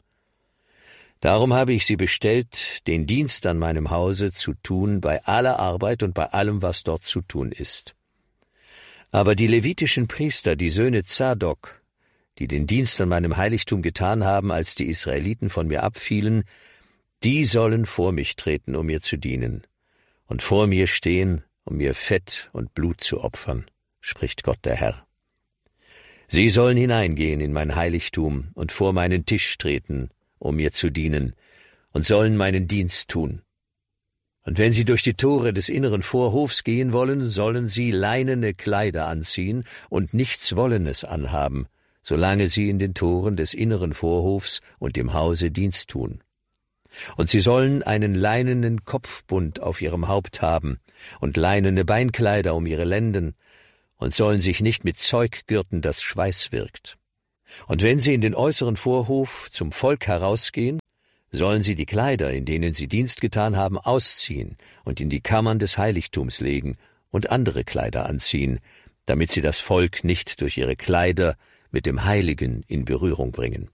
[SPEAKER 1] Darum habe ich sie bestellt, den Dienst an meinem Hause zu tun, bei aller Arbeit und bei allem, was dort zu tun ist. Aber die levitischen Priester, die Söhne Zadok, die den Dienst an meinem Heiligtum getan haben, als die Israeliten von mir abfielen, die sollen vor mich treten, um mir zu dienen, und vor mir stehen, um mir Fett und Blut zu opfern, spricht Gott der Herr. Sie sollen hineingehen in mein Heiligtum und vor meinen Tisch treten, um mir zu dienen, und sollen meinen Dienst tun. Und wenn sie durch die Tore des inneren Vorhofs gehen wollen, sollen sie leinene Kleider anziehen und nichts Wollenes anhaben, solange sie in den Toren des inneren Vorhofs und dem Hause Dienst tun. Und sie sollen einen leinenen Kopfbund auf ihrem Haupt haben und leinene Beinkleider um ihre Lenden und sollen sich nicht mit Zeug gürten, das Schweiß wirkt. Und wenn sie in den äußeren Vorhof zum Volk herausgehen, sollen sie die Kleider, in denen sie Dienst getan haben, ausziehen und in die Kammern des Heiligtums legen und andere Kleider anziehen, damit sie das Volk nicht durch ihre Kleider mit dem Heiligen in Berührung bringen.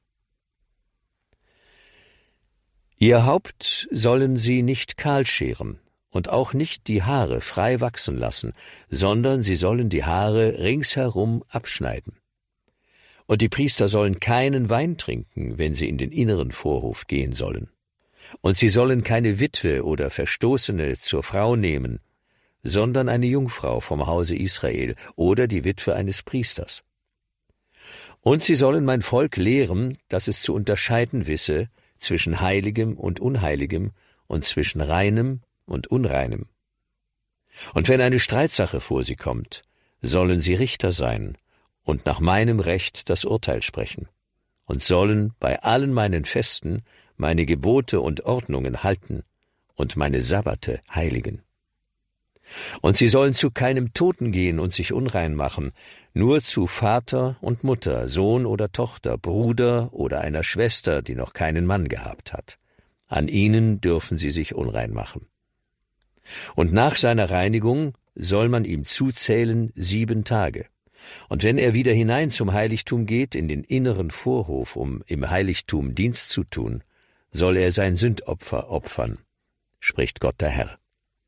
[SPEAKER 1] Ihr Haupt sollen sie nicht kahl scheren und auch nicht die Haare frei wachsen lassen, sondern sie sollen die Haare ringsherum abschneiden. Und die Priester sollen keinen Wein trinken, wenn sie in den inneren Vorhof gehen sollen. Und sie sollen keine Witwe oder Verstoßene zur Frau nehmen, sondern eine Jungfrau vom Hause Israel oder die Witwe eines Priesters. Und sie sollen mein Volk lehren, dass es zu unterscheiden wisse zwischen Heiligem und Unheiligem und zwischen Reinem und Unreinem. Und wenn eine Streitsache vor sie kommt, sollen sie Richter sein und nach meinem Recht das Urteil sprechen und sollen bei allen meinen Festen meine Gebote und Ordnungen halten und meine Sabbate heiligen. Und sie sollen zu keinem Toten gehen und sich unrein machen, nur zu Vater und Mutter, Sohn oder Tochter, Bruder oder einer Schwester, die noch keinen Mann gehabt hat. An ihnen dürfen sie sich unrein machen. Und nach seiner Reinigung soll man ihm zuzählen 7 Tage. Und wenn er wieder hinein zum Heiligtum geht, in den inneren Vorhof, um im Heiligtum Dienst zu tun, soll er sein Sündopfer opfern, spricht Gott der Herr.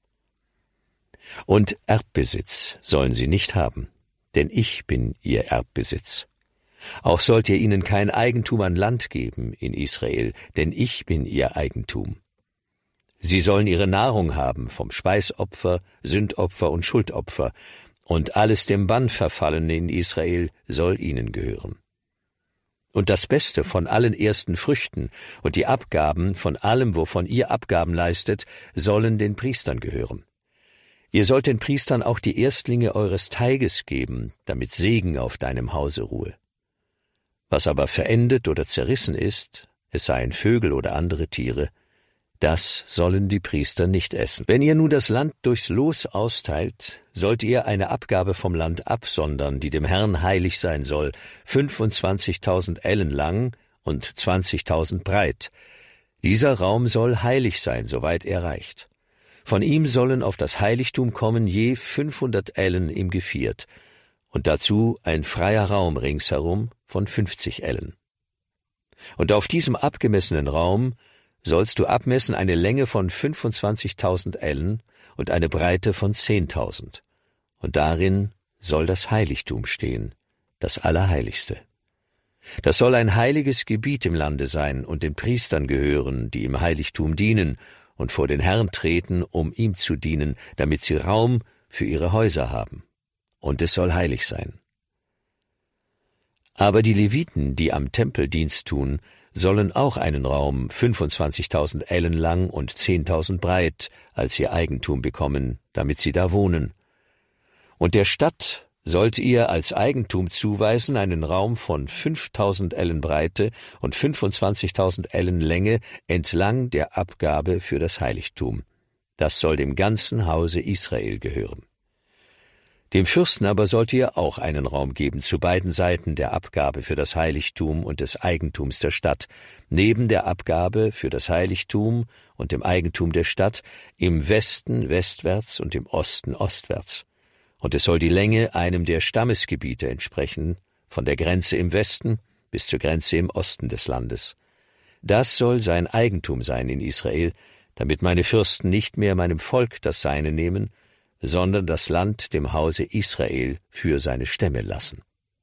[SPEAKER 1] Und Erbbesitz sollen sie nicht haben, denn ich bin ihr Erbbesitz. Auch sollt ihr ihnen kein Eigentum an Land geben in Israel, denn ich bin ihr Eigentum. Sie sollen ihre Nahrung haben vom Speisopfer, Sündopfer und Schuldopfer, und alles dem Bann Verfallene in Israel soll ihnen gehören. Und das Beste von allen ersten Früchten und die Abgaben von allem, wovon ihr Abgaben leistet, sollen den Priestern gehören. Ihr sollt den Priestern auch die Erstlinge eures Teiges geben, damit Segen auf deinem Hause ruhe. Was aber verendet oder zerrissen ist, es seien Vögel oder andere Tiere, das sollen die Priester nicht essen. Wenn ihr nun das Land durchs Los austeilt, sollt ihr eine Abgabe vom Land absondern, die dem Herrn heilig sein soll, 25.000 Ellen lang und 20.000 breit. Dieser Raum soll heilig sein, soweit er reicht. Von ihm sollen auf das Heiligtum kommen je 500 Ellen im Geviert und dazu ein freier Raum ringsherum von 50 Ellen. Und auf diesem abgemessenen Raum sollst du abmessen eine Länge von 25.000 Ellen und eine Breite von 10.000. Und darin soll das Heiligtum stehen, das Allerheiligste. Das soll ein heiliges Gebiet im Lande sein und den Priestern gehören, die im Heiligtum dienen und vor den Herrn treten, um ihm zu dienen, damit sie Raum für ihre Häuser haben. Und es soll heilig sein. Aber die Leviten, die am Tempel Dienst tun, sollen auch einen Raum 25.000 Ellen lang und 10.000 breit als ihr Eigentum bekommen, damit sie da wohnen. Und der Stadt sollt ihr als Eigentum zuweisen einen Raum von 5.000 Ellen Breite und 25.000 Ellen Länge entlang der Abgabe für das Heiligtum. Das soll dem ganzen Hause Israel gehören. Dem Fürsten aber sollt ihr auch einen Raum geben zu beiden Seiten der Abgabe für das Heiligtum und des Eigentums der Stadt, neben der Abgabe für das Heiligtum und dem Eigentum der Stadt, im Westen westwärts und im Osten ostwärts. Und es soll die Länge einem der Stammesgebiete entsprechen, von der Grenze im Westen bis zur Grenze im Osten des Landes. Das soll sein Eigentum sein in Israel, damit meine Fürsten nicht mehr meinem Volk das Seine nehmen, sondern das Land dem Hause Israel für seine Stämme lassen.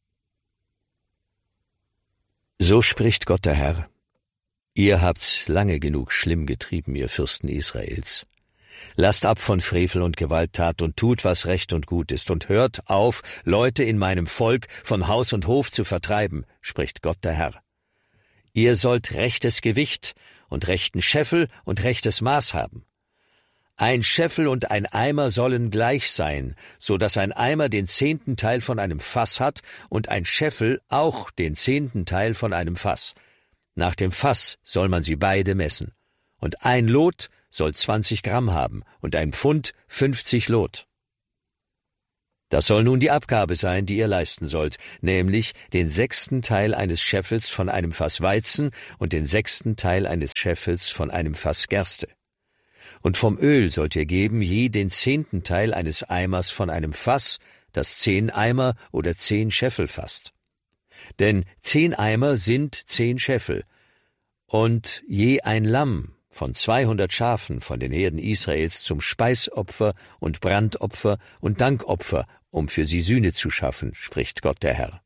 [SPEAKER 1] So spricht Gott der Herr: Ihr habt's lange genug schlimm getrieben, ihr Fürsten Israels. Lasst ab von Frevel und Gewalttat und tut, was recht und gut ist, und hört auf, Leute in meinem Volk von Haus und Hof zu vertreiben, spricht Gott der Herr. Ihr sollt rechtes Gewicht und rechten Scheffel und rechtes Maß haben. Ein Scheffel und ein Eimer sollen gleich sein, so dass ein Eimer den 10. Teil von einem Fass hat und ein Scheffel auch den 10. Teil von einem Fass. Nach dem Fass soll man sie beide messen. Und ein Lot soll 20 Gramm haben und ein Pfund 50 Lot. Das soll nun die Abgabe sein, die ihr leisten sollt, nämlich den 6. Teil eines Scheffels von einem Fass Weizen und den 6. Teil eines Scheffels von einem Fass Gerste. Und vom Öl sollt ihr geben je den 10. Teil eines Eimers von einem Fass, das 10 Eimer oder 10 Scheffel fasst. Denn 10 Eimer sind 10 Scheffel, und je ein Lamm von 200 Schafen von den Herden Israels zum Speisopfer und Brandopfer und Dankopfer, um für sie Sühne zu schaffen, spricht Gott der Herr.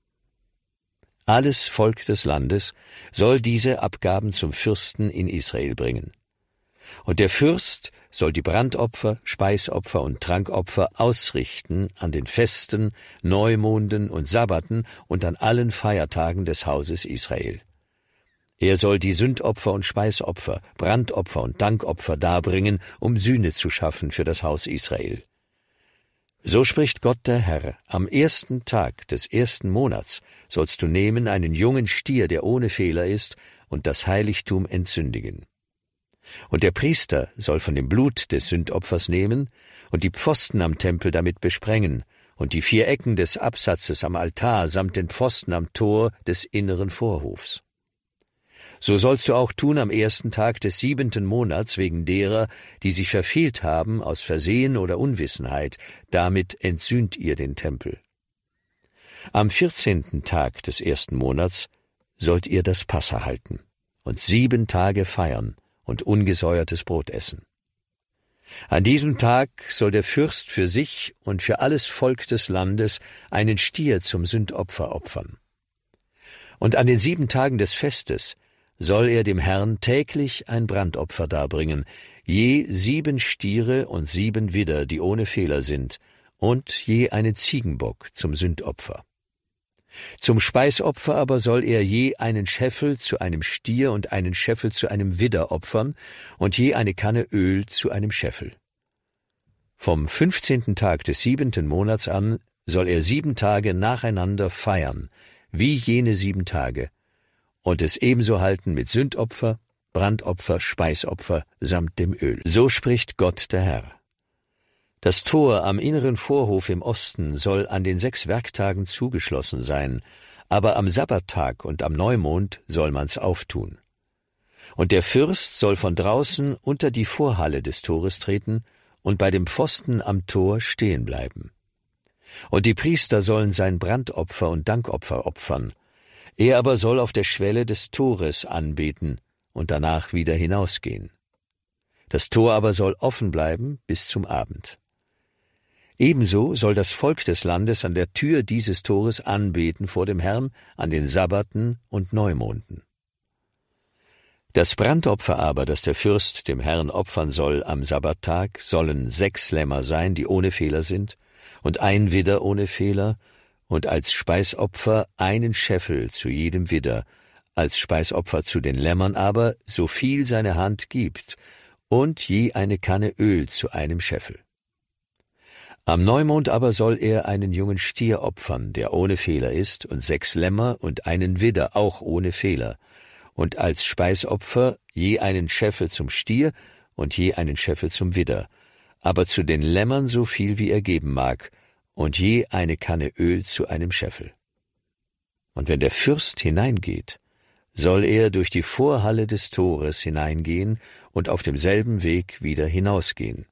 [SPEAKER 1] Alles Volk des Landes soll diese Abgaben zum Fürsten in Israel bringen. Und der Fürst soll die Brandopfer, Speisopfer und Trankopfer ausrichten an den Festen, Neumonden und Sabbaten und an allen Feiertagen des Hauses Israel. Er soll die Sündopfer und Speisopfer, Brandopfer und Dankopfer darbringen, um Sühne zu schaffen für das Haus Israel. So spricht Gott der Herr: Am 1. Tag des 1. Monats sollst du nehmen einen jungen Stier, der ohne Fehler ist, und das Heiligtum entzündigen. Und der Priester soll von dem Blut des Sündopfers nehmen und die Pfosten am Tempel damit besprengen und die 4 Ecken des Absatzes am Altar samt den Pfosten am Tor des inneren Vorhofs. So sollst du auch tun am 1. Tag des 7. Monats wegen derer, die sich verfehlt haben aus Versehen oder Unwissenheit, damit entsühnt ihr den Tempel. Am 14. Tag des 1. Monats sollt ihr das Passa halten und 7 Tage feiern und ungesäuertes Brot essen. An diesem Tag soll der Fürst für sich und für alles Volk des Landes einen Stier zum Sündopfer opfern. Und an den 7 Tagen des Festes soll er dem Herrn täglich ein Brandopfer darbringen, je 7 Stiere und 7 Widder, die ohne Fehler sind, und je einen Ziegenbock zum Sündopfer. Zum Speisopfer aber soll er je einen Scheffel zu einem Stier und einen Scheffel zu einem Widder opfern und je eine Kanne Öl zu einem Scheffel. Vom 15. Tag des 7. Monats an soll er 7 Tage nacheinander feiern, wie jene 7 Tage, und es ebenso halten mit Sündopfer, Brandopfer, Speisopfer samt dem Öl. So spricht Gott der Herr. Das Tor am inneren Vorhof im Osten soll an den 6 Werktagen zugeschlossen sein, aber am Sabbattag und am Neumond soll man's auftun. Und der Fürst soll von draußen unter die Vorhalle des Tores treten und bei dem Pfosten am Tor stehen bleiben. Und die Priester sollen sein Brandopfer und Dankopfer opfern. Er aber soll auf der Schwelle des Tores anbeten und danach wieder hinausgehen. Das Tor aber soll offen bleiben bis zum Abend. Ebenso soll das Volk des Landes an der Tür dieses Tores anbeten vor dem Herrn an den Sabbaten und Neumonden. Das Brandopfer aber, das der Fürst dem Herrn opfern soll am Sabbattag, sollen 6 Lämmer sein, die ohne Fehler sind, und ein Widder ohne Fehler, und als Speisopfer einen Scheffel zu jedem Widder, als Speisopfer zu den Lämmern aber, so viel seine Hand gibt, und je eine Kanne Öl zu einem Scheffel. Am Neumond aber soll er einen jungen Stier opfern, der ohne Fehler ist, und 6 Lämmer und einen Widder, auch ohne Fehler, und als Speisopfer je einen Scheffel zum Stier und je einen Scheffel zum Widder, aber zu den Lämmern so viel, wie er geben mag, und je eine Kanne Öl zu einem Scheffel. Und wenn der Fürst hineingeht, soll er durch die Vorhalle des Tores hineingehen und auf demselben Weg wieder hinausgehen.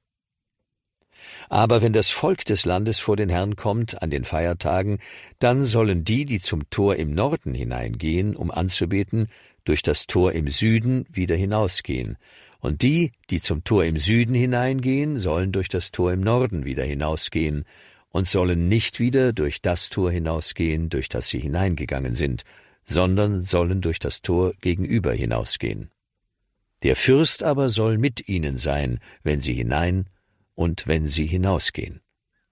[SPEAKER 1] Aber wenn das Volk des Landes vor den Herrn kommt an den Feiertagen, dann sollen die, die zum Tor im Norden hineingehen, um anzubeten, durch das Tor im Süden wieder hinausgehen, und die, die zum Tor im Süden hineingehen, sollen durch das Tor im Norden wieder hinausgehen und sollen nicht wieder durch das Tor hinausgehen, durch das sie hineingegangen sind, sondern sollen durch das Tor gegenüber hinausgehen. Der Fürst aber soll mit ihnen sein, wenn sie hinein und wenn sie hinausgehen.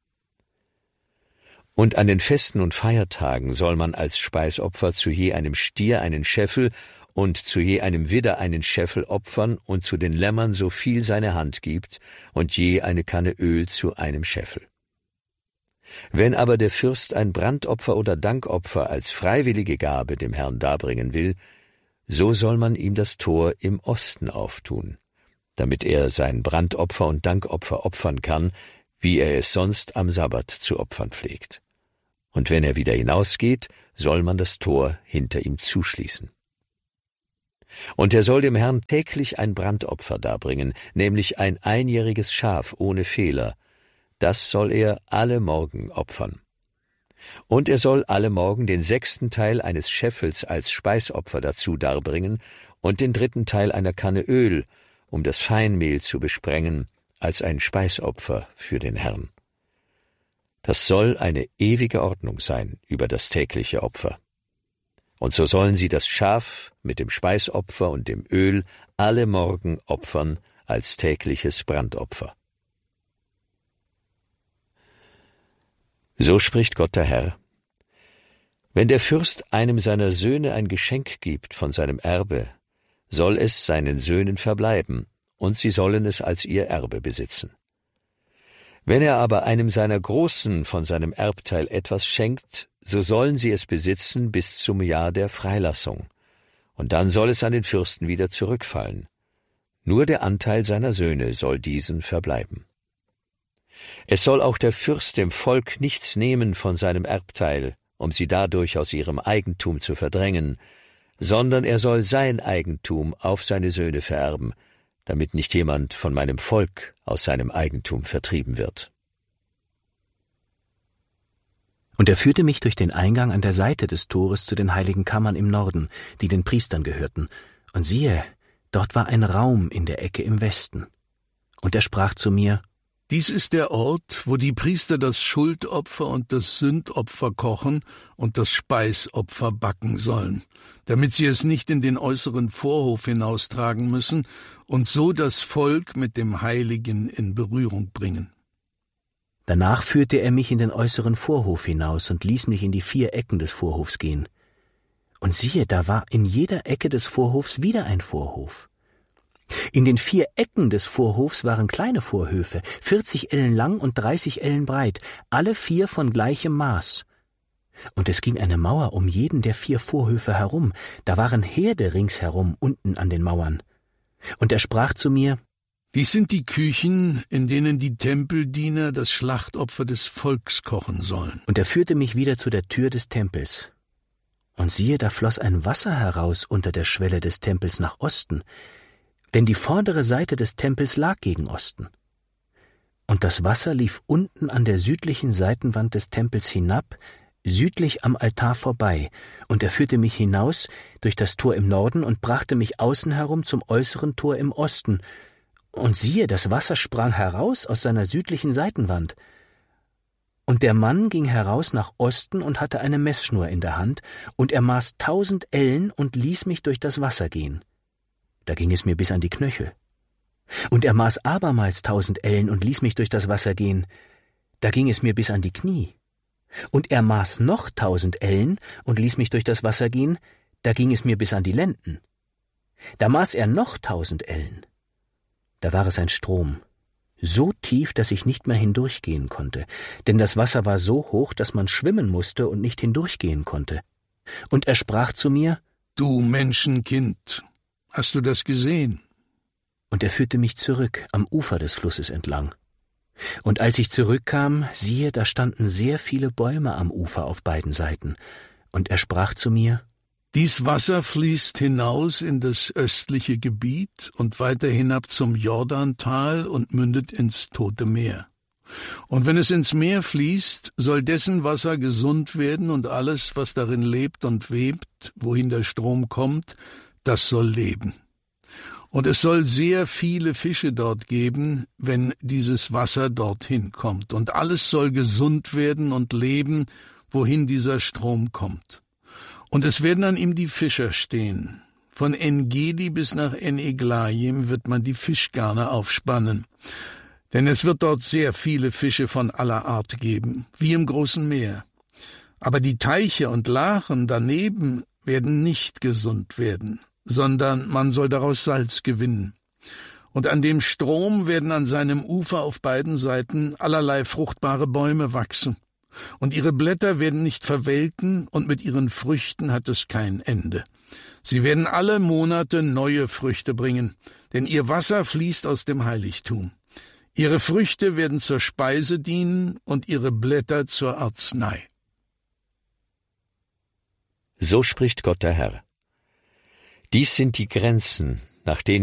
[SPEAKER 1] Und an den Festen und Feiertagen soll man als Speisopfer zu je einem Stier einen Scheffel und zu je einem Widder einen Scheffel opfern und zu den Lämmern so viel seine Hand gibt und je eine Kanne Öl zu einem Scheffel. Wenn aber der Fürst ein Brandopfer oder Dankopfer als freiwillige Gabe dem Herrn darbringen will, so soll man ihm das Tor im Osten auftun, damit er sein Brandopfer und Dankopfer opfern kann, wie er es sonst am Sabbat zu opfern pflegt. Und wenn er wieder hinausgeht, soll man das Tor hinter ihm zuschließen. Und er soll dem Herrn täglich ein Brandopfer darbringen, nämlich ein einjähriges Schaf ohne Fehler. Das soll er alle Morgen opfern. Und er soll alle Morgen den 6. Teil eines Scheffels als Speisopfer dazu darbringen und den 3. Teil einer Kanne Öl, um das Feinmehl zu besprengen, als ein Speisopfer für den Herrn. Das soll eine ewige Ordnung sein über das tägliche Opfer. Und so sollen sie das Schaf mit dem Speisopfer und dem Öl alle Morgen opfern als tägliches Brandopfer. So spricht Gott der Herr: Wenn der Fürst einem seiner Söhne ein Geschenk gibt von seinem Erbe, soll es seinen Söhnen verbleiben, und sie sollen es als ihr Erbe besitzen. Wenn er aber einem seiner Großen von seinem Erbteil etwas schenkt, so sollen sie es besitzen bis zum Jahr der Freilassung, und dann soll es an den Fürsten wieder zurückfallen. Nur der Anteil seiner Söhne soll diesen verbleiben. Es soll auch der Fürst dem Volk nichts nehmen von seinem Erbteil, um sie dadurch aus ihrem Eigentum zu verdrängen, sondern er soll sein Eigentum auf seine Söhne vererben, damit nicht jemand von meinem Volk aus seinem Eigentum vertrieben wird.
[SPEAKER 2] Und er führte mich durch den Eingang an der Seite des Tores zu den heiligen Kammern im Norden, die den Priestern gehörten. Und siehe, dort war ein Raum in der Ecke im Westen. Und er sprach zu mir:
[SPEAKER 3] Dies ist der Ort, wo die Priester das Schuldopfer und das Sündopfer kochen und das Speisopfer backen sollen, damit sie es nicht in den äußeren Vorhof hinaustragen müssen und so das Volk mit dem Heiligen in Berührung bringen.
[SPEAKER 2] Danach führte er mich in den äußeren Vorhof hinaus und ließ mich in die 4 Ecken des Vorhofs gehen. Und siehe, da war in jeder Ecke des Vorhofs wieder ein Vorhof. In den 4 Ecken des Vorhofs waren kleine Vorhöfe, 40 Ellen lang und 30 Ellen breit, alle 4 von gleichem Maß. Und es ging eine Mauer um jeden der 4 Vorhöfe herum, da waren Herde ringsherum unten an den Mauern. Und er sprach zu mir:
[SPEAKER 3] Dies sind die Küchen, in denen die Tempeldiener das Schlachtopfer des Volks kochen sollen.
[SPEAKER 2] Und er führte mich wieder zu der Tür des Tempels. Und siehe, da floss ein Wasser heraus unter der Schwelle des Tempels nach Osten, denn die vordere Seite des Tempels lag gegen Osten. Und das Wasser lief unten an der südlichen Seitenwand des Tempels hinab, südlich am Altar vorbei, und er führte mich hinaus durch das Tor im Norden und brachte mich außen herum zum äußeren Tor im Osten. Und siehe, das Wasser sprang heraus aus seiner südlichen Seitenwand. Und der Mann ging heraus nach Osten und hatte eine Messschnur in der Hand, und er maß 1000 Ellen und ließ mich durch das Wasser gehen. Da ging es mir bis an die Knöchel. Und er maß abermals 1000 Ellen und ließ mich durch das Wasser gehen. Da ging es mir bis an die Knie. Und er maß noch 1000 Ellen und ließ mich durch das Wasser gehen. Da ging es mir bis an die Lenden. Da maß er noch 1000 Ellen. Da war es ein Strom, so tief, dass ich nicht mehr hindurchgehen konnte, denn das Wasser war so hoch, dass man schwimmen musste und nicht hindurchgehen konnte. Und er sprach zu mir:
[SPEAKER 3] Du Menschenkind, hast du das gesehen?
[SPEAKER 2] Und er führte mich zurück am Ufer des Flusses entlang. Und als ich zurückkam, siehe, da standen sehr viele Bäume am Ufer auf beiden Seiten. Und er sprach zu mir:
[SPEAKER 3] Dies Wasser fließt hinaus in das östliche Gebiet und weiter hinab zum Jordantal und mündet ins Tote Meer. Und wenn es ins Meer fließt, soll dessen Wasser gesund werden, und alles, was darin lebt und webt, wohin der Strom kommt, das soll leben. Und es soll sehr viele Fische dort geben, wenn dieses Wasser dorthin kommt. Und alles soll gesund werden und leben, wohin dieser Strom kommt. Und es werden an ihm die Fischer stehen. Von En-Gedi bis nach En-Eglaim wird man die Fischgarne aufspannen. Denn es wird dort sehr viele Fische von aller Art geben, wie im großen Meer. Aber die Teiche und Lachen daneben werden nicht gesund werden, sondern man soll daraus Salz gewinnen. Und an dem Strom werden an seinem Ufer auf beiden Seiten allerlei fruchtbare Bäume wachsen. Und ihre Blätter werden nicht verwelken, und mit ihren Früchten hat es kein Ende. Sie werden alle Monate neue Früchte bringen, denn ihr Wasser fließt aus dem Heiligtum. Ihre Früchte werden zur Speise dienen und ihre Blätter zur Arznei.
[SPEAKER 1] So spricht Gott der Herr. Dies sind die Grenzen, nach denen